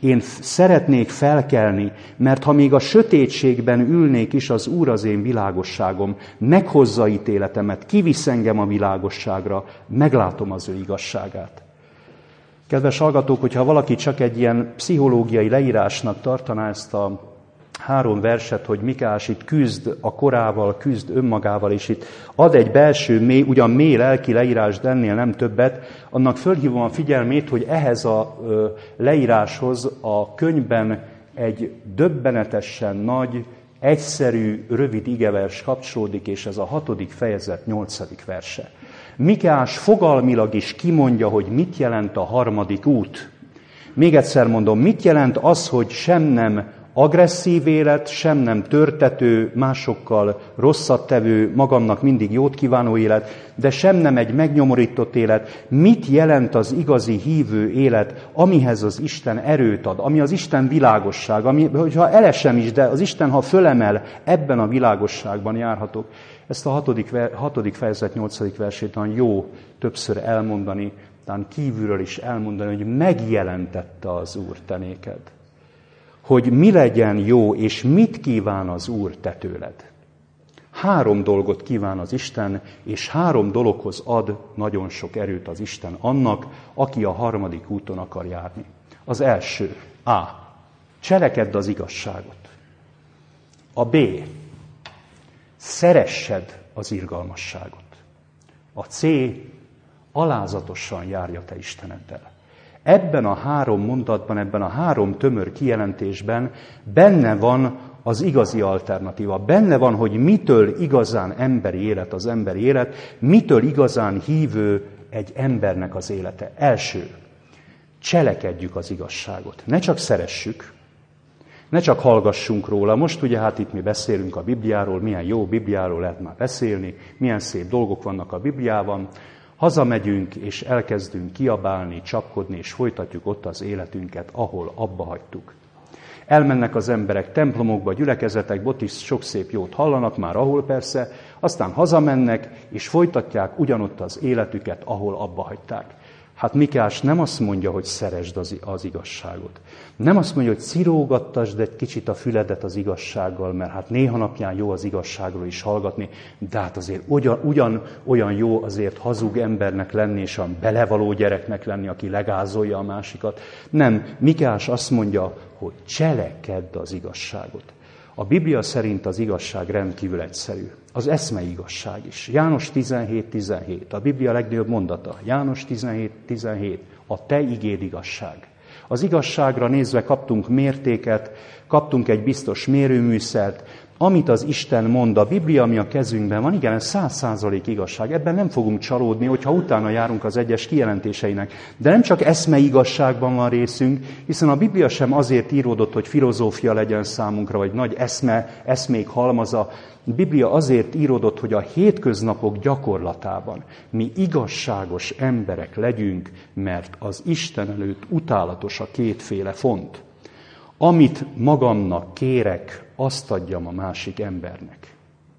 S1: Én szeretnék felkelni, mert ha még a sötétségben ülnék is, az Úr az én világosságom, meghozza ítéletemet, kivisz engem a világosságra, meglátom az ő igazságát. Kedves hallgatók, hogyha valaki csak egy ilyen pszichológiai leírásnak tartaná ezt a három verset, hogy Mikás itt küzd a korával, küzd önmagával, és itt ad egy belső, mély, ugyan mély lelki leírás, de ennél nem többet, annak fölhívom a figyelmét, hogy ehhez a ö, leíráshoz a könyvben egy döbbenetesen nagy, egyszerű, rövid igevers kapcsolódik, és ez a hatodik fejezet nyolcadik verse. Mikás fogalmilag is kimondja, hogy mit jelent a harmadik út. Még egyszer mondom, mit jelent az, hogy sem nem agresszív élet, sem nem törtető, másokkal rosszat tevő, magamnak mindig jót kívánó élet, de sem nem egy megnyomorított élet. Mit jelent az igazi hívő élet, amihez az Isten erőt ad, ami az Isten világosság, ami, hogyha elesem is, de az Isten, ha fölemel, ebben a világosságban járhatok. Ezt a hatodik, hatodik fejezet nyolcadik versét talán jó többször elmondani, talán kívülről is elmondani, hogy megjelentette az Úr te néked. Hogy mi legyen jó, és mit kíván az Úr te tőled. Három dolgot kíván az Isten, és három dologhoz ad nagyon sok erőt az Isten annak, aki a harmadik úton akar járni. Az első, A. Cselekedd az igazságot. A B. Szeressed az irgalmasságot. A C. Alázatosan járj a te Isteneddel. Ebben a három mondatban, ebben a három tömör kijelentésben benne van az igazi alternatíva. Benne van, hogy mitől igazán emberi élet az emberi élet, mitől igazán hívő egy embernek az élete. Első, cselekedjük az igazságot. Ne csak szeressük, ne csak hallgassunk róla. Most ugye hát itt mi beszélünk a Bibliáról, milyen jó Bibliáról lehet már beszélni, milyen szép dolgok vannak a Bibliában. Hazamegyünk, és elkezdünk kiabálni, csapkodni, és folytatjuk ott az életünket, ahol abba hagytuk. Elmennek az emberek templomokba, gyülekezetekbe, ott is sok szép jót hallanak, már ahol persze, aztán hazamennek, és folytatják ugyanott az életüket, ahol abba hagyták. Hát Mikás nem azt mondja, hogy szeresd az, az igazságot. Nem azt mondja, hogy cirógattasd egy kicsit a füledet az igazsággal, mert hát néha napján jó az igazságról is hallgatni, de hát azért ugyan, ugyan olyan jó azért hazug embernek lenni, és olyan belevaló gyereknek lenni, aki legázolja a másikat. Nem, Mikás azt mondja, hogy cselekedj az igazságot. A Biblia szerint az igazság rendkívül egyszerű. Az eszmei igazság is. János tizenhét tizenhét, a Biblia legnagyobb mondata. János tizenhét tizenhét, a te igéd igazság. Az igazságra nézve kaptunk mértéket, kaptunk egy biztos mérőműszert, amit az Isten mond, a Biblia, ami a kezünkben van, igen, ez száz százalék igazság. Ebben nem fogunk csalódni, hogyha utána járunk az egyes kijelentéseinek. De nem csak eszmei igazságban van részünk, hiszen a Biblia sem azért íródott, hogy filozófia legyen számunkra, vagy nagy eszme, eszmék halmaza. A Biblia azért íródott, hogy a hétköznapok gyakorlatában mi igazságos emberek legyünk, mert az Isten előtt utálatos a kétféle font. Amit magamnak kérek, azt adjam a másik embernek.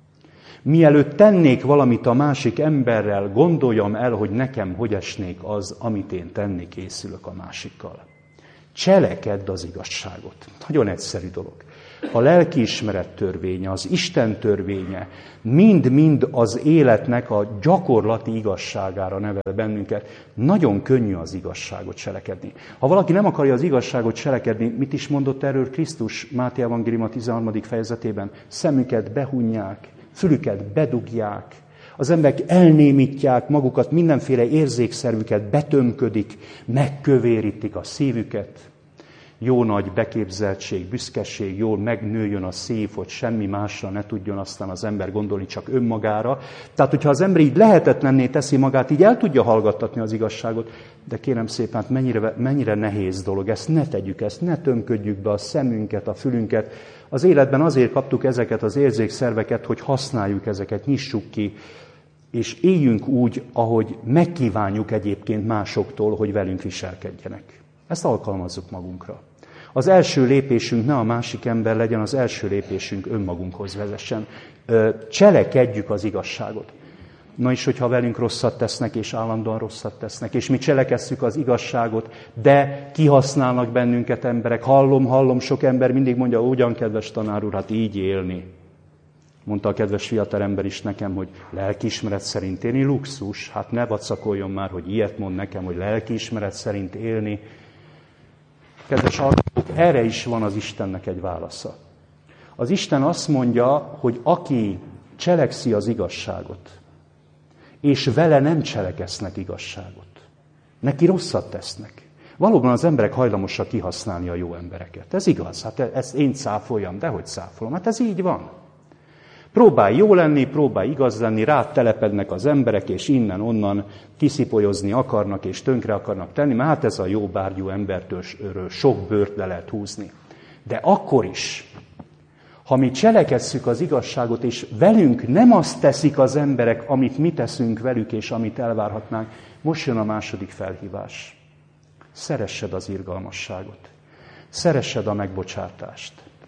S1: Mielőtt tennék valamit a másik emberrel, gondoljam el, hogy nekem hogy esnék az, amit én tenni készülök a másikkal. Cselekedd az igazságot. Nagyon egyszerű dolog. A lelkiismeret törvénye, az Isten törvénye, mind-mind az életnek a gyakorlati igazságára nevel bennünket. Nagyon könnyű az igazságot cselekedni. Ha valaki nem akarja az igazságot cselekedni, mit is mondott erről Krisztus Máté evangéliuma tizenharmadik fejezetében? Szemüket behunják, fülüket bedugják, az emberek elnémítják magukat, mindenféle érzékszervüket betömködik, megkövérítik a szívüket. Jó nagy beképzeltség, büszkeség, jól megnőjön a szív, hogy semmi másra ne tudjon aztán az ember gondolni, csak önmagára. Tehát, hogyha az ember így lehetetlenné teszi magát, így el tudja hallgattatni az igazságot, de kérem szépen, hát mennyire, mennyire nehéz dolog, ezt ne tegyük, ezt ne tömködjük be a szemünket, a fülünket. Az életben azért kaptuk ezeket az érzékszerveket, hogy használjuk ezeket, nyissuk ki, és éljünk úgy, ahogy megkívánjuk egyébként másoktól, hogy velünk viselkedjenek. Ezt alkalmazzuk magunkra. Az első lépésünk ne a másik ember legyen, az első lépésünk önmagunkhoz vezessen. Cselekedjük az igazságot. Na és hogyha velünk rosszat tesznek, és állandóan rosszat tesznek, és mi cselekesszük az igazságot, de kihasználnak bennünket emberek. Hallom, hallom, sok ember mindig mondja, ugyan kedves tanár úr, hát így élni. Mondta a kedves fiatalember is nekem, hogy lelkiismeret szerint élni luxus. Hát ne vacakoljon már, hogy ilyet mond nekem, hogy lelkiismeret szerint élni. Kedves hallgatók, erre is van az Istennek egy válasza. Az Isten azt mondja, hogy aki cselekszi az igazságot, és vele nem cselekesznek igazságot, neki rosszat tesznek. Valóban az emberek hajlamosak kihasználni a jó embereket. Ez igaz, hát ezt én cáfoljam, de hogy cáfolom? Hát ez így van. Próbálj jó lenni, próbálj igaz lenni, rád telepednek az emberek, és innen-onnan kiszipolyozni akarnak, és tönkre akarnak tenni, mert hát ez a jó bárgyú embertől sok bőrt le lehet húzni. De akkor is, ha mi cselekesszük az igazságot, és velünk nem azt teszik az emberek, amit mi teszünk velük, és amit elvárhatnánk, most jön a második felhívás. Szeressed az irgalmasságot. Szeressed a megbocsátást.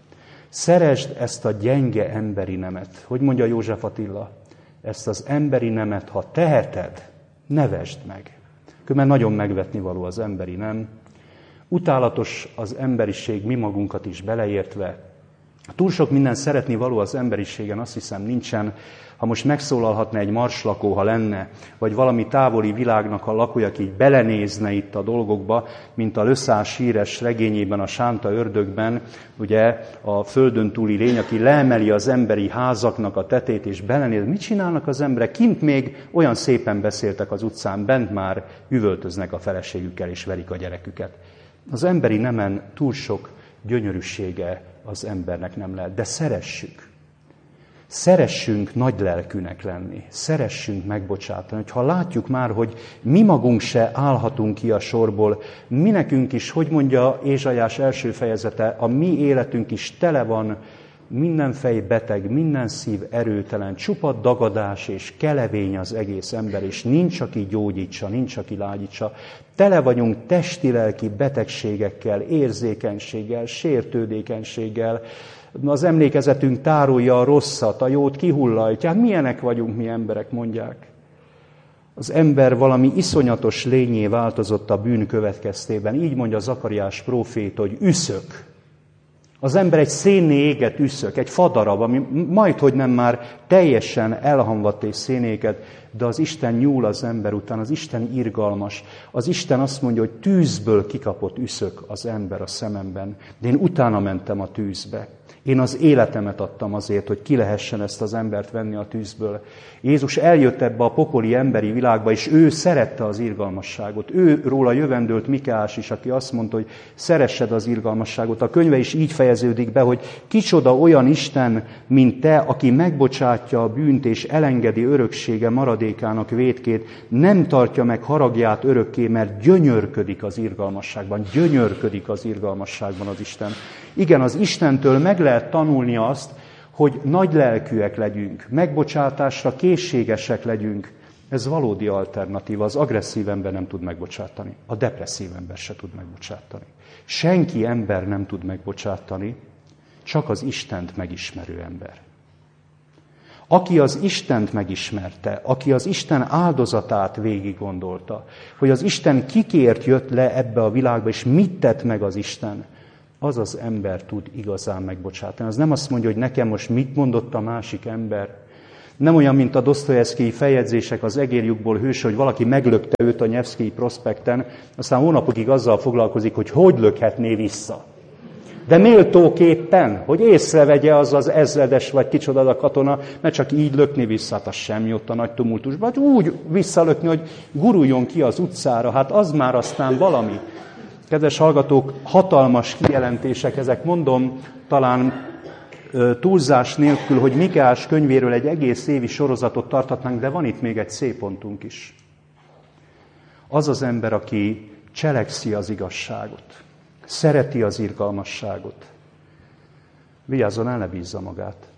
S1: Szeresd ezt a gyenge emberi nemet. Hogy mondja József Attila? Ezt az emberi nemet, ha teheted, ne vesd meg. Különben nagyon megvetni való az emberi nem. Utálatos az emberiség, mi magunkat is beleértve. Túl sok minden szeretni való az emberiségen, azt hiszem nincsen. Ha most megszólalhatna egy marslakó, ha lenne, vagy valami távoli világnak a lakója, aki így belenézne itt a dolgokba, mint a Löszás híres regényében, a Sánta ördögben, ugye a földön túli lény, aki leemeli az emberi házaknak a tetét, és belenéz. Mit csinálnak az emberek? Kint még olyan szépen beszéltek az utcán, bent már üvöltöznek a feleségükkel, és verik a gyereküket. Az emberi nemen túl sok gyönyörűsége az embernek nem lehet, de szeressük. Szeressünk nagy lelkűnek lenni, szeressünk megbocsátani, hogyha látjuk már, hogy mi magunk se állhatunk ki a sorból, mi nekünk is, hogy mondja Ézsaiás első fejezete, a mi életünk is tele van minden fej beteg, minden szív erőtelen, csupa dagadás és kelevény az egész ember, és nincs, aki gyógyítsa, nincs, aki lágyítsa. Tele vagyunk testi-lelki betegségekkel, érzékenységgel, sértődékenységgel. Az emlékezetünk tárolja a rosszat, a jót kihullajtja. Hát milyenek vagyunk mi emberek, mondják. Az ember valami iszonyatos lényé változott a bűn következtében. Így mondja Zakariás próféta, hogy üszök. Az ember egy szénné égett üszök, egy fadarab, ami majdhogy nem már teljesen elhamvadt és szénéket, de az Isten nyúl az ember után, az Isten irgalmas. Az Isten azt mondja, hogy tűzből kikapott üszök az ember a szememben, de én utána mentem a tűzbe. Én az életemet adtam azért, hogy ki lehessen ezt az embert venni a tűzből. Jézus eljött ebbe a pokoli emberi világba, és ő szerette az irgalmasságot. Ő róla jövendőlt Mikeás is, aki azt mondta, hogy szeressed az irgalmasságot. A könyve is így fejeződik be, hogy kicsoda olyan Isten, mint te, aki megbocsátja a bűnt és elengedi öröksége maradékának vétkét, nem tartja meg haragját örökké, mert gyönyörködik az irgalmasságban. Gyönyörködik az irgalmasságban az Isten. Igen, az Istentől meg lehet tanulni azt, hogy nagy lelkűek legyünk, megbocsátásra készségesek legyünk. Ez valódi alternatíva. Az agresszív ember nem tud megbocsátani. A depresszív ember se tud megbocsátani. Senki ember nem tud megbocsátani, csak az Istent megismerő ember. Aki az Istent megismerte, aki az Isten áldozatát végig gondolta, hogy az Isten kikért jött le ebbe a világba, és mit tett meg az Isten, az az ember tud igazán megbocsátani. Az nem azt mondja, hogy nekem most mit mondott a másik ember. Nem olyan, mint a Dosztojevszkij feljegyzések az egérjukból hős, hogy valaki meglökte őt a Nyevszkij prospekten, aztán hónapokig azzal foglalkozik, hogy hogy lökhetné vissza. De méltóképpen, hogy észrevegye az az ezredes vagy kicsoda a katona, mert csak így lökni vissza, hát az semmi ott a nagy tumultusban. Hát úgy visszalökni, hogy guruljon ki az utcára, hát az már aztán valami. Kedves hallgatók, hatalmas kijelentések, ezek mondom talán ö, túlzás nélkül, hogy Mikeás könyvéről egy egész évi sorozatot tarthatnánk, de van itt még egy szép pontunk is. Az az ember, aki cselekszi az igazságot, szereti az irgalmasságot, vigyázzon, el ne bízza magát.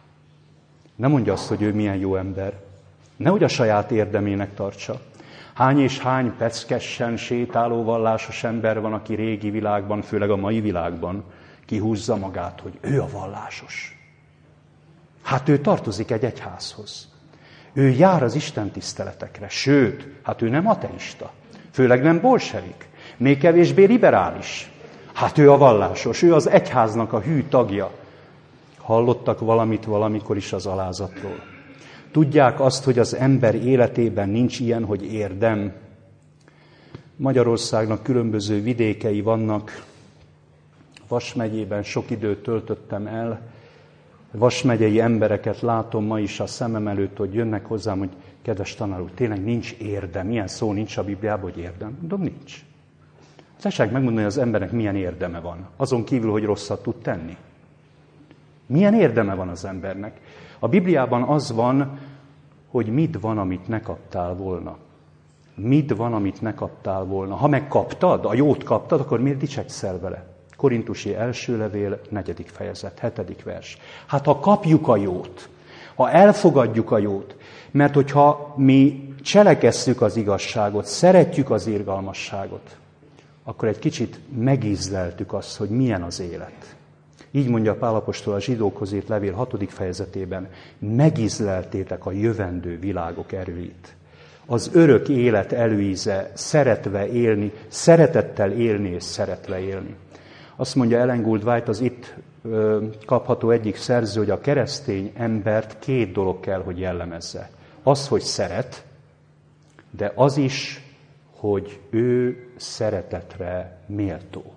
S1: Ne mondja azt, hogy ő milyen jó ember. Nehogy a saját érdemének tartsa. Hány és hány peckessen sétáló vallásos ember van, aki régi világban, főleg a mai világban kihúzza magát, hogy ő a vallásos. Hát ő tartozik egy egyházhoz. Ő jár az Isten tiszteletekre, sőt, hát ő nem ateista, főleg nem bolsevik, még kevésbé liberális. Hát ő a vallásos, ő az egyháznak a hű tagja. Hallottak valamit valamikor is az alázatról. Tudják azt, hogy az ember életében nincs ilyen, hogy érdem. Magyarországnak különböző vidékei vannak. Vas megyében sok időt töltöttem el. Vas megyei embereket látom ma is a szemem előtt, hogy jönnek hozzám, hogy kedves tanár úr, tényleg nincs érdem. Milyen szó nincs a Bibliában, hogy érdem? Mondom, nincs. Tessék megmondani, hogy az embernek milyen érdeme van. Azon kívül, hogy rosszat tud tenni. Milyen érdeme van az embernek? A Bibliában az van, hogy mit van, amit ne kaptál volna. Mit van, amit ne kaptál volna. Ha megkaptad, a jót kaptad, akkor miért dicsekszel vele? Korintusi első levél, negyedik fejezet, hetedik vers. Hát ha kapjuk a jót, ha elfogadjuk a jót, mert hogyha mi cselekesszük az igazságot, szeretjük az irgalmasságot, akkor egy kicsit megízleltük azt, hogy milyen az élet. Így mondja Pál apostol a zsidókhoz írt levél hatodik fejezetében, megízleltétek a jövendő világok erőit. Az örök élet előíze, szeretve élni, szeretettel élni és szeretve élni. Azt mondja Ellen Gould White, az itt ö, kapható egyik szerző, hogy a keresztény embert két dolog kell, hogy jellemezze. Az, hogy szeret, de az is, hogy ő szeretetre méltó.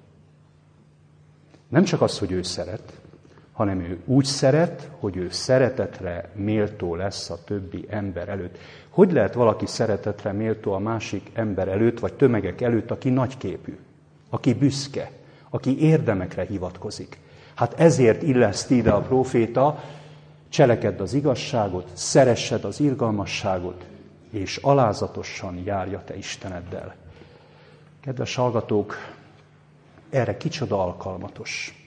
S1: Nem csak az, hogy ő szeret, hanem ő úgy szeret, hogy ő szeretetre méltó lesz a többi ember előtt. Hogy lehet valaki szeretetre méltó a másik ember előtt, vagy tömegek előtt, aki nagyképű, aki büszke, aki érdemekre hivatkozik? Hát ezért illeszti ide a próféta, cselekedd az igazságot, szeressed az irgalmasságot, és alázatosan járj a te Isteneddel. Kedves hallgatók, erre kicsoda alkalmatos.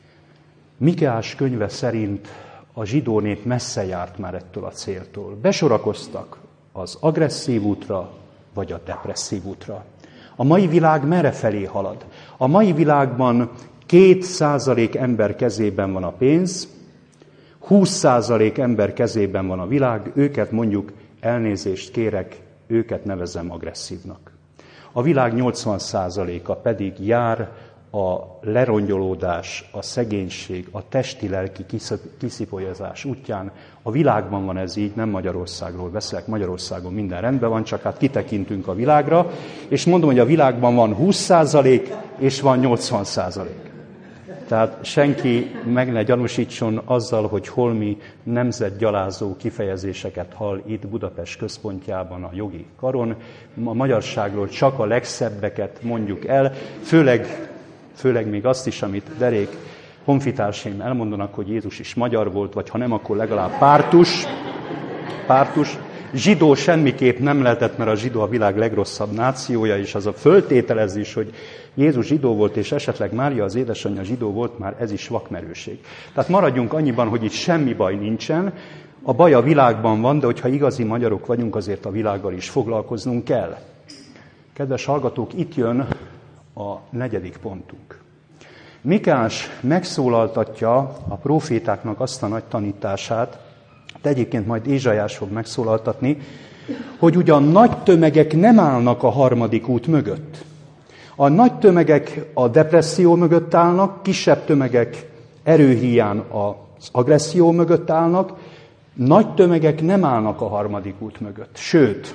S1: Mikeás könyve szerint a zsidó nép messze járt már ettől a céltól. Besorakoztak az agresszív útra, vagy a depresszív útra. A mai világ merre felé halad? A mai világban két százalék ember kezében van a pénz, húsz százalék ember kezében van a világ, őket mondjuk, elnézést kérek, őket nevezem agresszívnak. A világ nyolcvan százaléka pedig jár a lerongyolódás, a szegénység, a testi-lelki kiszipolyozás útján. A világban van ez így, nem Magyarországról beszélek, Magyarországon minden rendben van, csak hát kitekintünk a világra, és mondom, hogy a világban van húsz százalék, és van nyolcvan százalék. Tehát senki meg ne gyanúsítson azzal, hogy holmi nemzetgyalázó kifejezéseket hall itt Budapest központjában a jogi karon. A magyarságról csak a legszebbeket mondjuk el, főleg, főleg még azt is, amit derék honfitársaim elmondanak, hogy Jézus is magyar volt, vagy ha nem, akkor legalább pártus. Pártus. Zsidó semmiképp nem lehetett, mert a zsidó a világ legrosszabb nációja, és az a föltételezés, hogy Jézus zsidó volt, és esetleg Mária az édesanyja zsidó volt, már ez is vakmerőség. Tehát maradjunk annyiban, hogy itt semmi baj nincsen, a baj a világban van, de hogyha igazi magyarok vagyunk, azért a világgal is foglalkoznunk kell. Kedves hallgatók, itt jön a negyedik pontunk. Mikás megszólaltatja a prófétáknak azt a nagy tanítását, de egyébként majd Ézsaiás fog megszólaltatni, hogy ugyan nagy tömegek nem állnak a harmadik út mögött. A nagy tömegek a depresszió mögött állnak, kisebb tömegek erőhíján az agresszió mögött állnak, nagy tömegek nem állnak a harmadik út mögött. Sőt,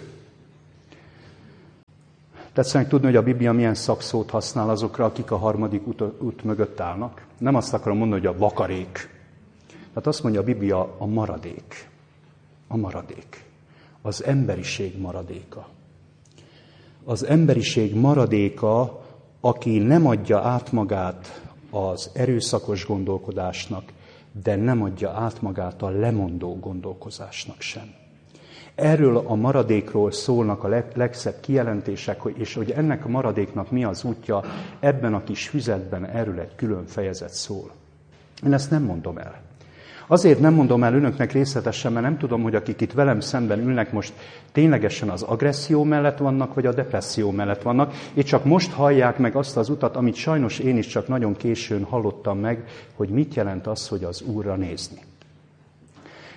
S1: tetszenek tudni, hogy a Biblia milyen szakszót használ azokra, akik a harmadik út, út mögött állnak. Nem azt akarom mondani, hogy a vakarék. Tehát azt mondja a Biblia, a maradék. A maradék. Az emberiség maradéka. Az emberiség maradéka, aki nem adja át magát az erőszakos gondolkodásnak, de nem adja át magát a lemondó gondolkozásnak sem. Erről a maradékról szólnak a legszebb kijelentések, és hogy ennek a maradéknak mi az útja, ebben a kis füzetben erről egy külön fejezet szól. Én ezt nem mondom el. Azért nem mondom el önöknek részletesen, mert nem tudom, hogy akik itt velem szemben ülnek most ténylegesen az agresszió mellett vannak, vagy a depresszió mellett vannak, és csak most hallják meg azt az utat, amit sajnos én is csak nagyon későn hallottam meg, hogy mit jelent az, hogy az Úrra nézni.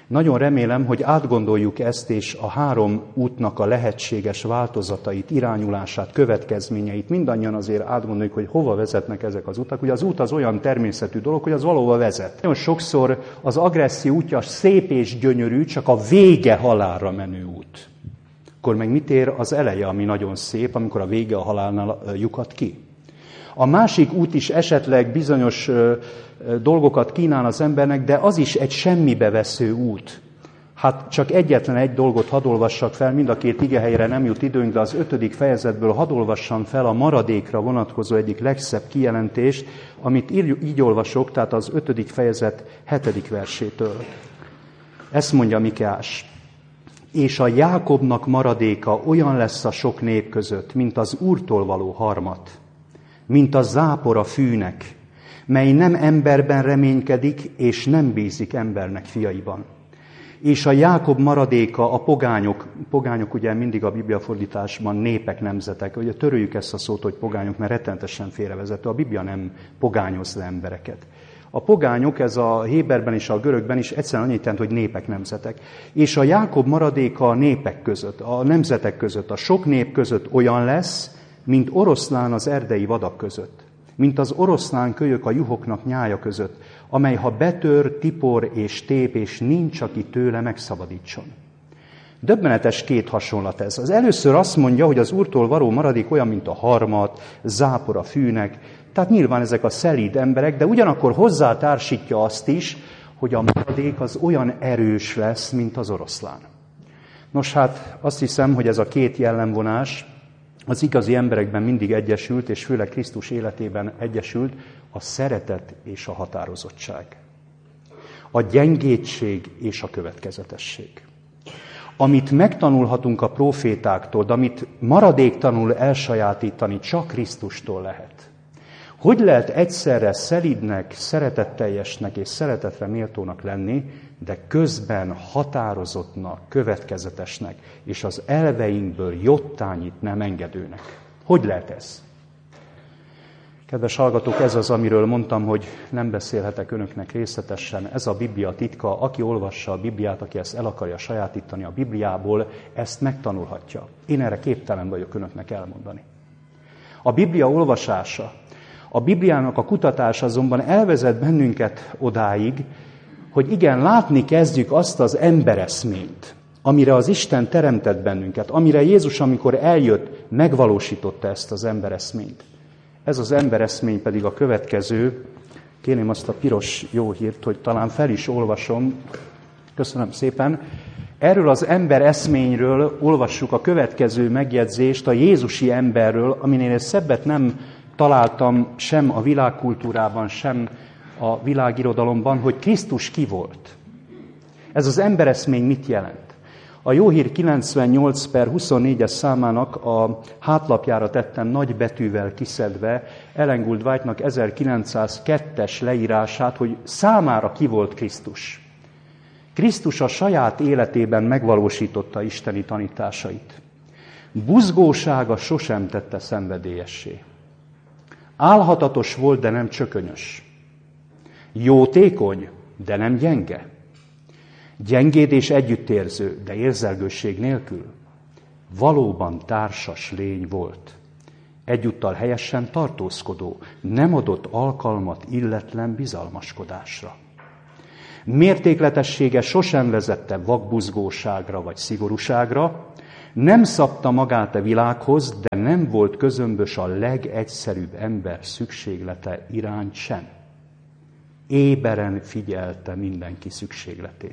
S1: Nagyon remélem, hogy átgondoljuk ezt, és a három útnak a lehetséges változatait, irányulását, következményeit mindannyian azért átgondoljuk, hogy hova vezetnek ezek az utak. Ugye az út az olyan természetű dolog, hogy az valóban vezet. Nagyon sokszor az agresszió útja szép és gyönyörű, csak a vége halálra menő út. Akkor meg mit ér az eleje, ami nagyon szép, amikor a vége a halálnál lyukat ki? A másik út is esetleg bizonyos dolgokat kínál az embernek, de az is egy semmibe vesző út. Hát csak egyetlen egy dolgot hadd olvassak fel, mind a két igehelyre nem jut időnk, de az ötödik fejezetből hadd olvassam fel a maradékra vonatkozó egyik legszebb kijelentést, amit így olvasok, tehát az ötödik fejezet hetedik versétől. Ezt mondja Mikeás. És a Jákobnak maradéka olyan lesz a sok nép között, mint az Úrtól való harmat, mint a zápor a fűnek, mely nem emberben reménykedik, és nem bízik embernek fiaiban. És a Jákob maradéka a pogányok, pogányok ugye mindig a bibliafordításban népek, nemzetek, ugye töröljük ezt a szót, hogy pogányok, mert rettenetesen félrevezető, a Biblia nem pogányoz le embereket. A pogányok, ez a héberben és a görögben is egyszerűen annyit jelent, hogy népek, nemzetek. És a Jákob maradéka a népek között, a nemzetek között, a sok nép között olyan lesz, mint oroszlán az erdei vadak között, mint az oroszlán kölyök a juhoknak nyája között, amely ha betör, tipor és tép, és nincs, aki tőle megszabadítson. Döbbenetes két hasonlat ez. Az először azt mondja, hogy az Úrtól való maradék olyan, mint a harmat, zápor a fűnek, tehát nyilván ezek a szelíd emberek, de ugyanakkor hozzátársítja azt is, hogy a maradék az olyan erős lesz, mint az oroszlán. Nos hát azt hiszem, hogy ez a két jellemvonás az igazi emberekben mindig egyesült, és főleg Krisztus életében egyesült, a szeretet és a határozottság. A gyengétség és a következetesség. Amit megtanulhatunk a prófétáktól, de amit maradéktanul elsajátítani, csak Krisztustól lehet. Hogy lehet egyszerre szelídnek, szeretetteljesnek és szeretetre méltónak lenni, de közben határozottnak, következetesnek, és az elveinkből jottányit nem engedőnek? Hogy lehet ez? Kedves hallgatók, ez az, amiről mondtam, hogy nem beszélhetek önöknek részletesen. Ez a Biblia titka. Aki olvassa a Bibliát, aki ezt el akarja sajátítani a Bibliából, ezt megtanulhatja. Én erre képtelen vagyok önöknek elmondani. A Biblia olvasása, a Bibliának a kutatása azonban elvezet bennünket odáig, hogy igen, látni kezdjük azt az embereszményt, amire az Isten teremtett bennünket, amire Jézus, amikor eljött, megvalósította ezt az embereszményt. Ez az embereszmény pedig a következő, kérném azt a piros jó hírt, hogy talán fel is olvasom, köszönöm szépen. Erről az embereszményről olvassuk a következő megjegyzést, a jézusi emberről, aminél szebbet nem találtam sem a világkultúrában, sem a világirodalomban, hogy Krisztus ki volt. Ez az embereszmény mit jelent? A Jó Hír kilencvennyolc per huszonnégyes számának a hátlapjára tettem nagy betűvel kiszedve Ellen Gould White-nak ezerkilencszázkettes leírását, hogy számára ki volt Krisztus. Krisztus a saját életében megvalósította isteni tanításait. Buzgósága sosem tette szenvedélyessé. Álhatatos volt, de nem csökönyös. Jótékony, de nem gyenge. Gyengéd és együttérző, de érzelgőség nélkül. Valóban társas lény volt. Egyúttal helyesen tartózkodó, nem adott alkalmat illetlen bizalmaskodásra. Mértékletessége sosem vezette vakbuzgóságra vagy szigorúságra, nem szabta magát a világhoz, de nem volt közömbös a legegyszerűbb ember szükséglete iránt sem. Éberen figyelte mindenki szükségletét.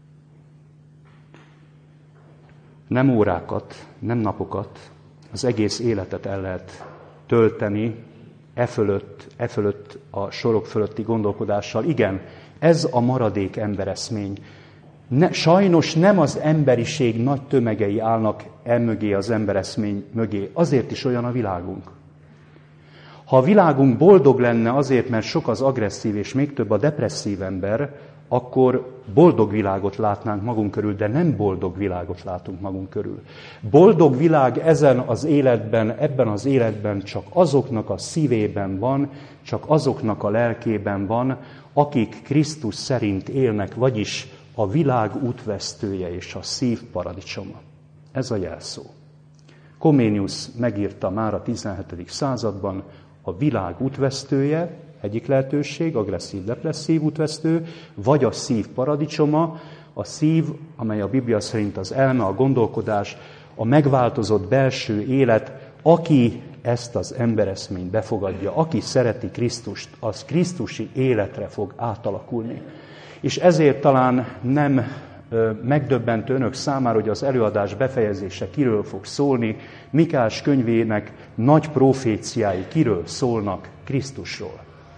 S1: Nem órákat, nem napokat, az egész életet el lehet tölteni e fölött, e fölött a sorok fölötti gondolkodással. Igen, ez a maradék embereszmény. Ne, sajnos nem az emberiség nagy tömegei állnak emögé, az embereszmény mögé. Azért is olyan a világunk. Ha a világunk boldog lenne azért, mert sok az agresszív és még több a depresszív ember, akkor boldog világot látnánk magunk körül, de nem boldog világot látunk magunk körül. Boldog világ ezen az életben, ebben az életben csak azoknak a szívében van, csak azoknak a lelkében van, akik Krisztus szerint élnek, vagyis a világ útvesztője és a szív paradicsoma. Ez a jelszó. Comenius megírta már a tizenhetedik században, a világ útvesztője, egyik lehetőség, agresszív-depresszív útvesztő, vagy a szív paradicsoma, a szív, amely a Biblia szerint az elme, a gondolkodás, a megváltozott belső élet, aki ezt az embereszményt befogadja, aki szereti Krisztust, az krisztusi életre fog átalakulni. És ezért talán nem ö, megdöbbentő önök számára, hogy az előadás befejezése kiről fog szólni, Mikás könyvének nagy proféciái kiről szólnak? Krisztusról.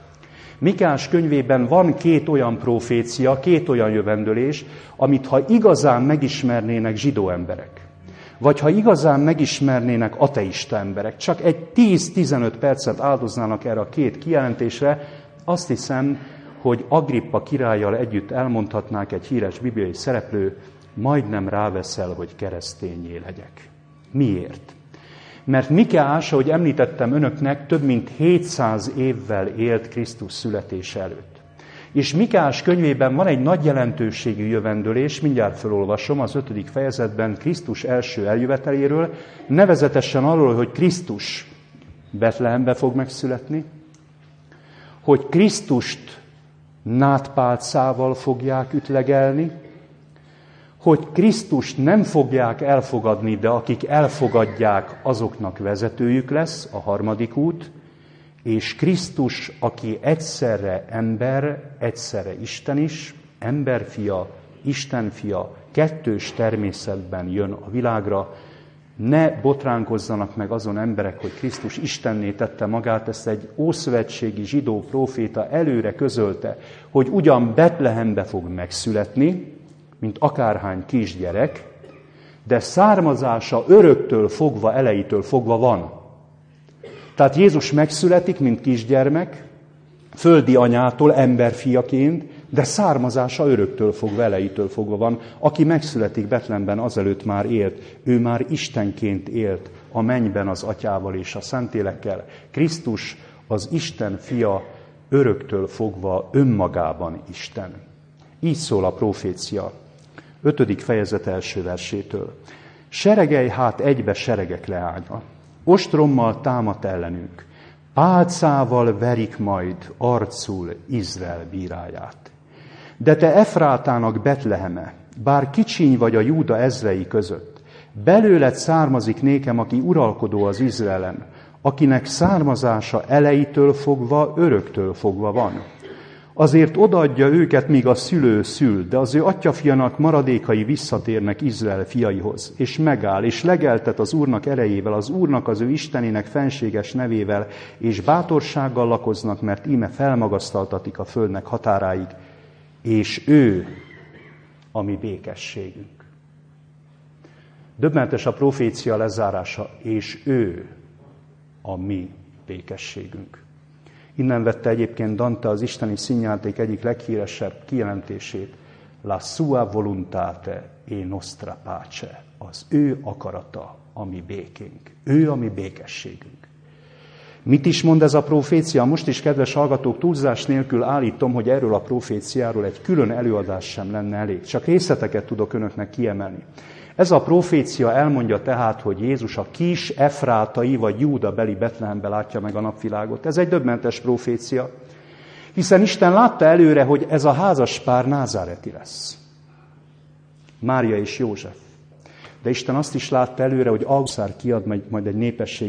S1: Mikás könyvében van két olyan profécia, két olyan jövendőlés, amit ha igazán megismernének zsidó emberek, vagy ha igazán megismernének ateista emberek, csak egy tíz-tizenöt percet áldoznának erre a két kijelentésre, azt hiszem, hogy Agrippa királlyal együtt elmondhatnák egy híres bibliai szereplő, majdnem ráveszel, hogy keresztényé legyek. Miért? Mert Mikás, ahogy említettem önöknek, több mint hétszáz évvel élt Krisztus születése előtt. És Mikás könyvében van egy nagy jelentőségű jövendőlés, mindjárt felolvasom az ötödik fejezetben Krisztus első eljöveteléről, nevezetesen arról, hogy Krisztus Betlehembe fog megszületni, hogy Krisztust nádpálcával fogják ütlegelni, hogy Krisztust nem fogják elfogadni, de akik elfogadják, azoknak vezetőjük lesz, a harmadik út, és Krisztus, aki egyszerre ember, egyszerre Isten is, emberfia, Istenfia, kettős természetben jön a világra. Ne botránkozzanak meg azon emberek, hogy Krisztus Istenné tette magát, ezt egy ószövetségi zsidó próféta előre közölte, hogy ugyan Betlehembe fog megszületni, mint akárhány kisgyerek, de származása öröktől fogva, elejétől fogva van. Tehát Jézus megszületik, mint kisgyermek, földi anyától, emberfiaként, de származása öröktől fogva, elejétől fogva van. Aki megszületik Betlehemben, azelőtt már élt, ő már Istenként élt a mennyben az Atyával és a Szentélekkel. Krisztus az Isten fia, öröktől fogva önmagában Isten. Így szól a profécia. Ötödik fejezet első versétől. Seregej hát egybe seregek leánya, ostrommal támad ellenünk, pálcával verik majd arcul Izrael bíráját. De te Efrátának Betleheme, bár kicsiny vagy a Júda ezrei között, belőled származik nékem, aki uralkodó az Izraelen, akinek származása elejétől fogva, öröktől fogva van. Azért odaadja őket, míg a szülő szül, de az ő atyafianak maradékai visszatérnek Izrael fiaihoz, és megáll, és legeltet az Úrnak erejével, az Úrnak az ő Istenének fenséges nevével, és bátorsággal lakoznak, mert íme felmagasztaltatik a földnek határáig, és ő a mi békességünk. Döbbenetes a profécia lezárása, és ő a mi békességünk. Innen vette egyébként Dante az isteni színjáték egyik leghíresebb kijelentését. La sua voluntate e nostra pace. Az ő akarata, a mi békénk. Ő a mi békességünk. Mit is mond ez a profécia? Most is, kedves hallgatók, túlzás nélkül állítom, hogy erről a proféciáról egy külön előadás sem lenne elég. Csak részleteket tudok önöknek kiemelni. Ez a profécia elmondja tehát, hogy Jézus a kis efrátai vagy Júda beli Betlehembe látja meg a napvilágot. Ez egy döbbentes profécia, hiszen Isten látta előre, hogy ez a házaspár názáreti lesz. Mária és József. De Isten azt is látta előre, hogy Augustzár kiad majd egy népesség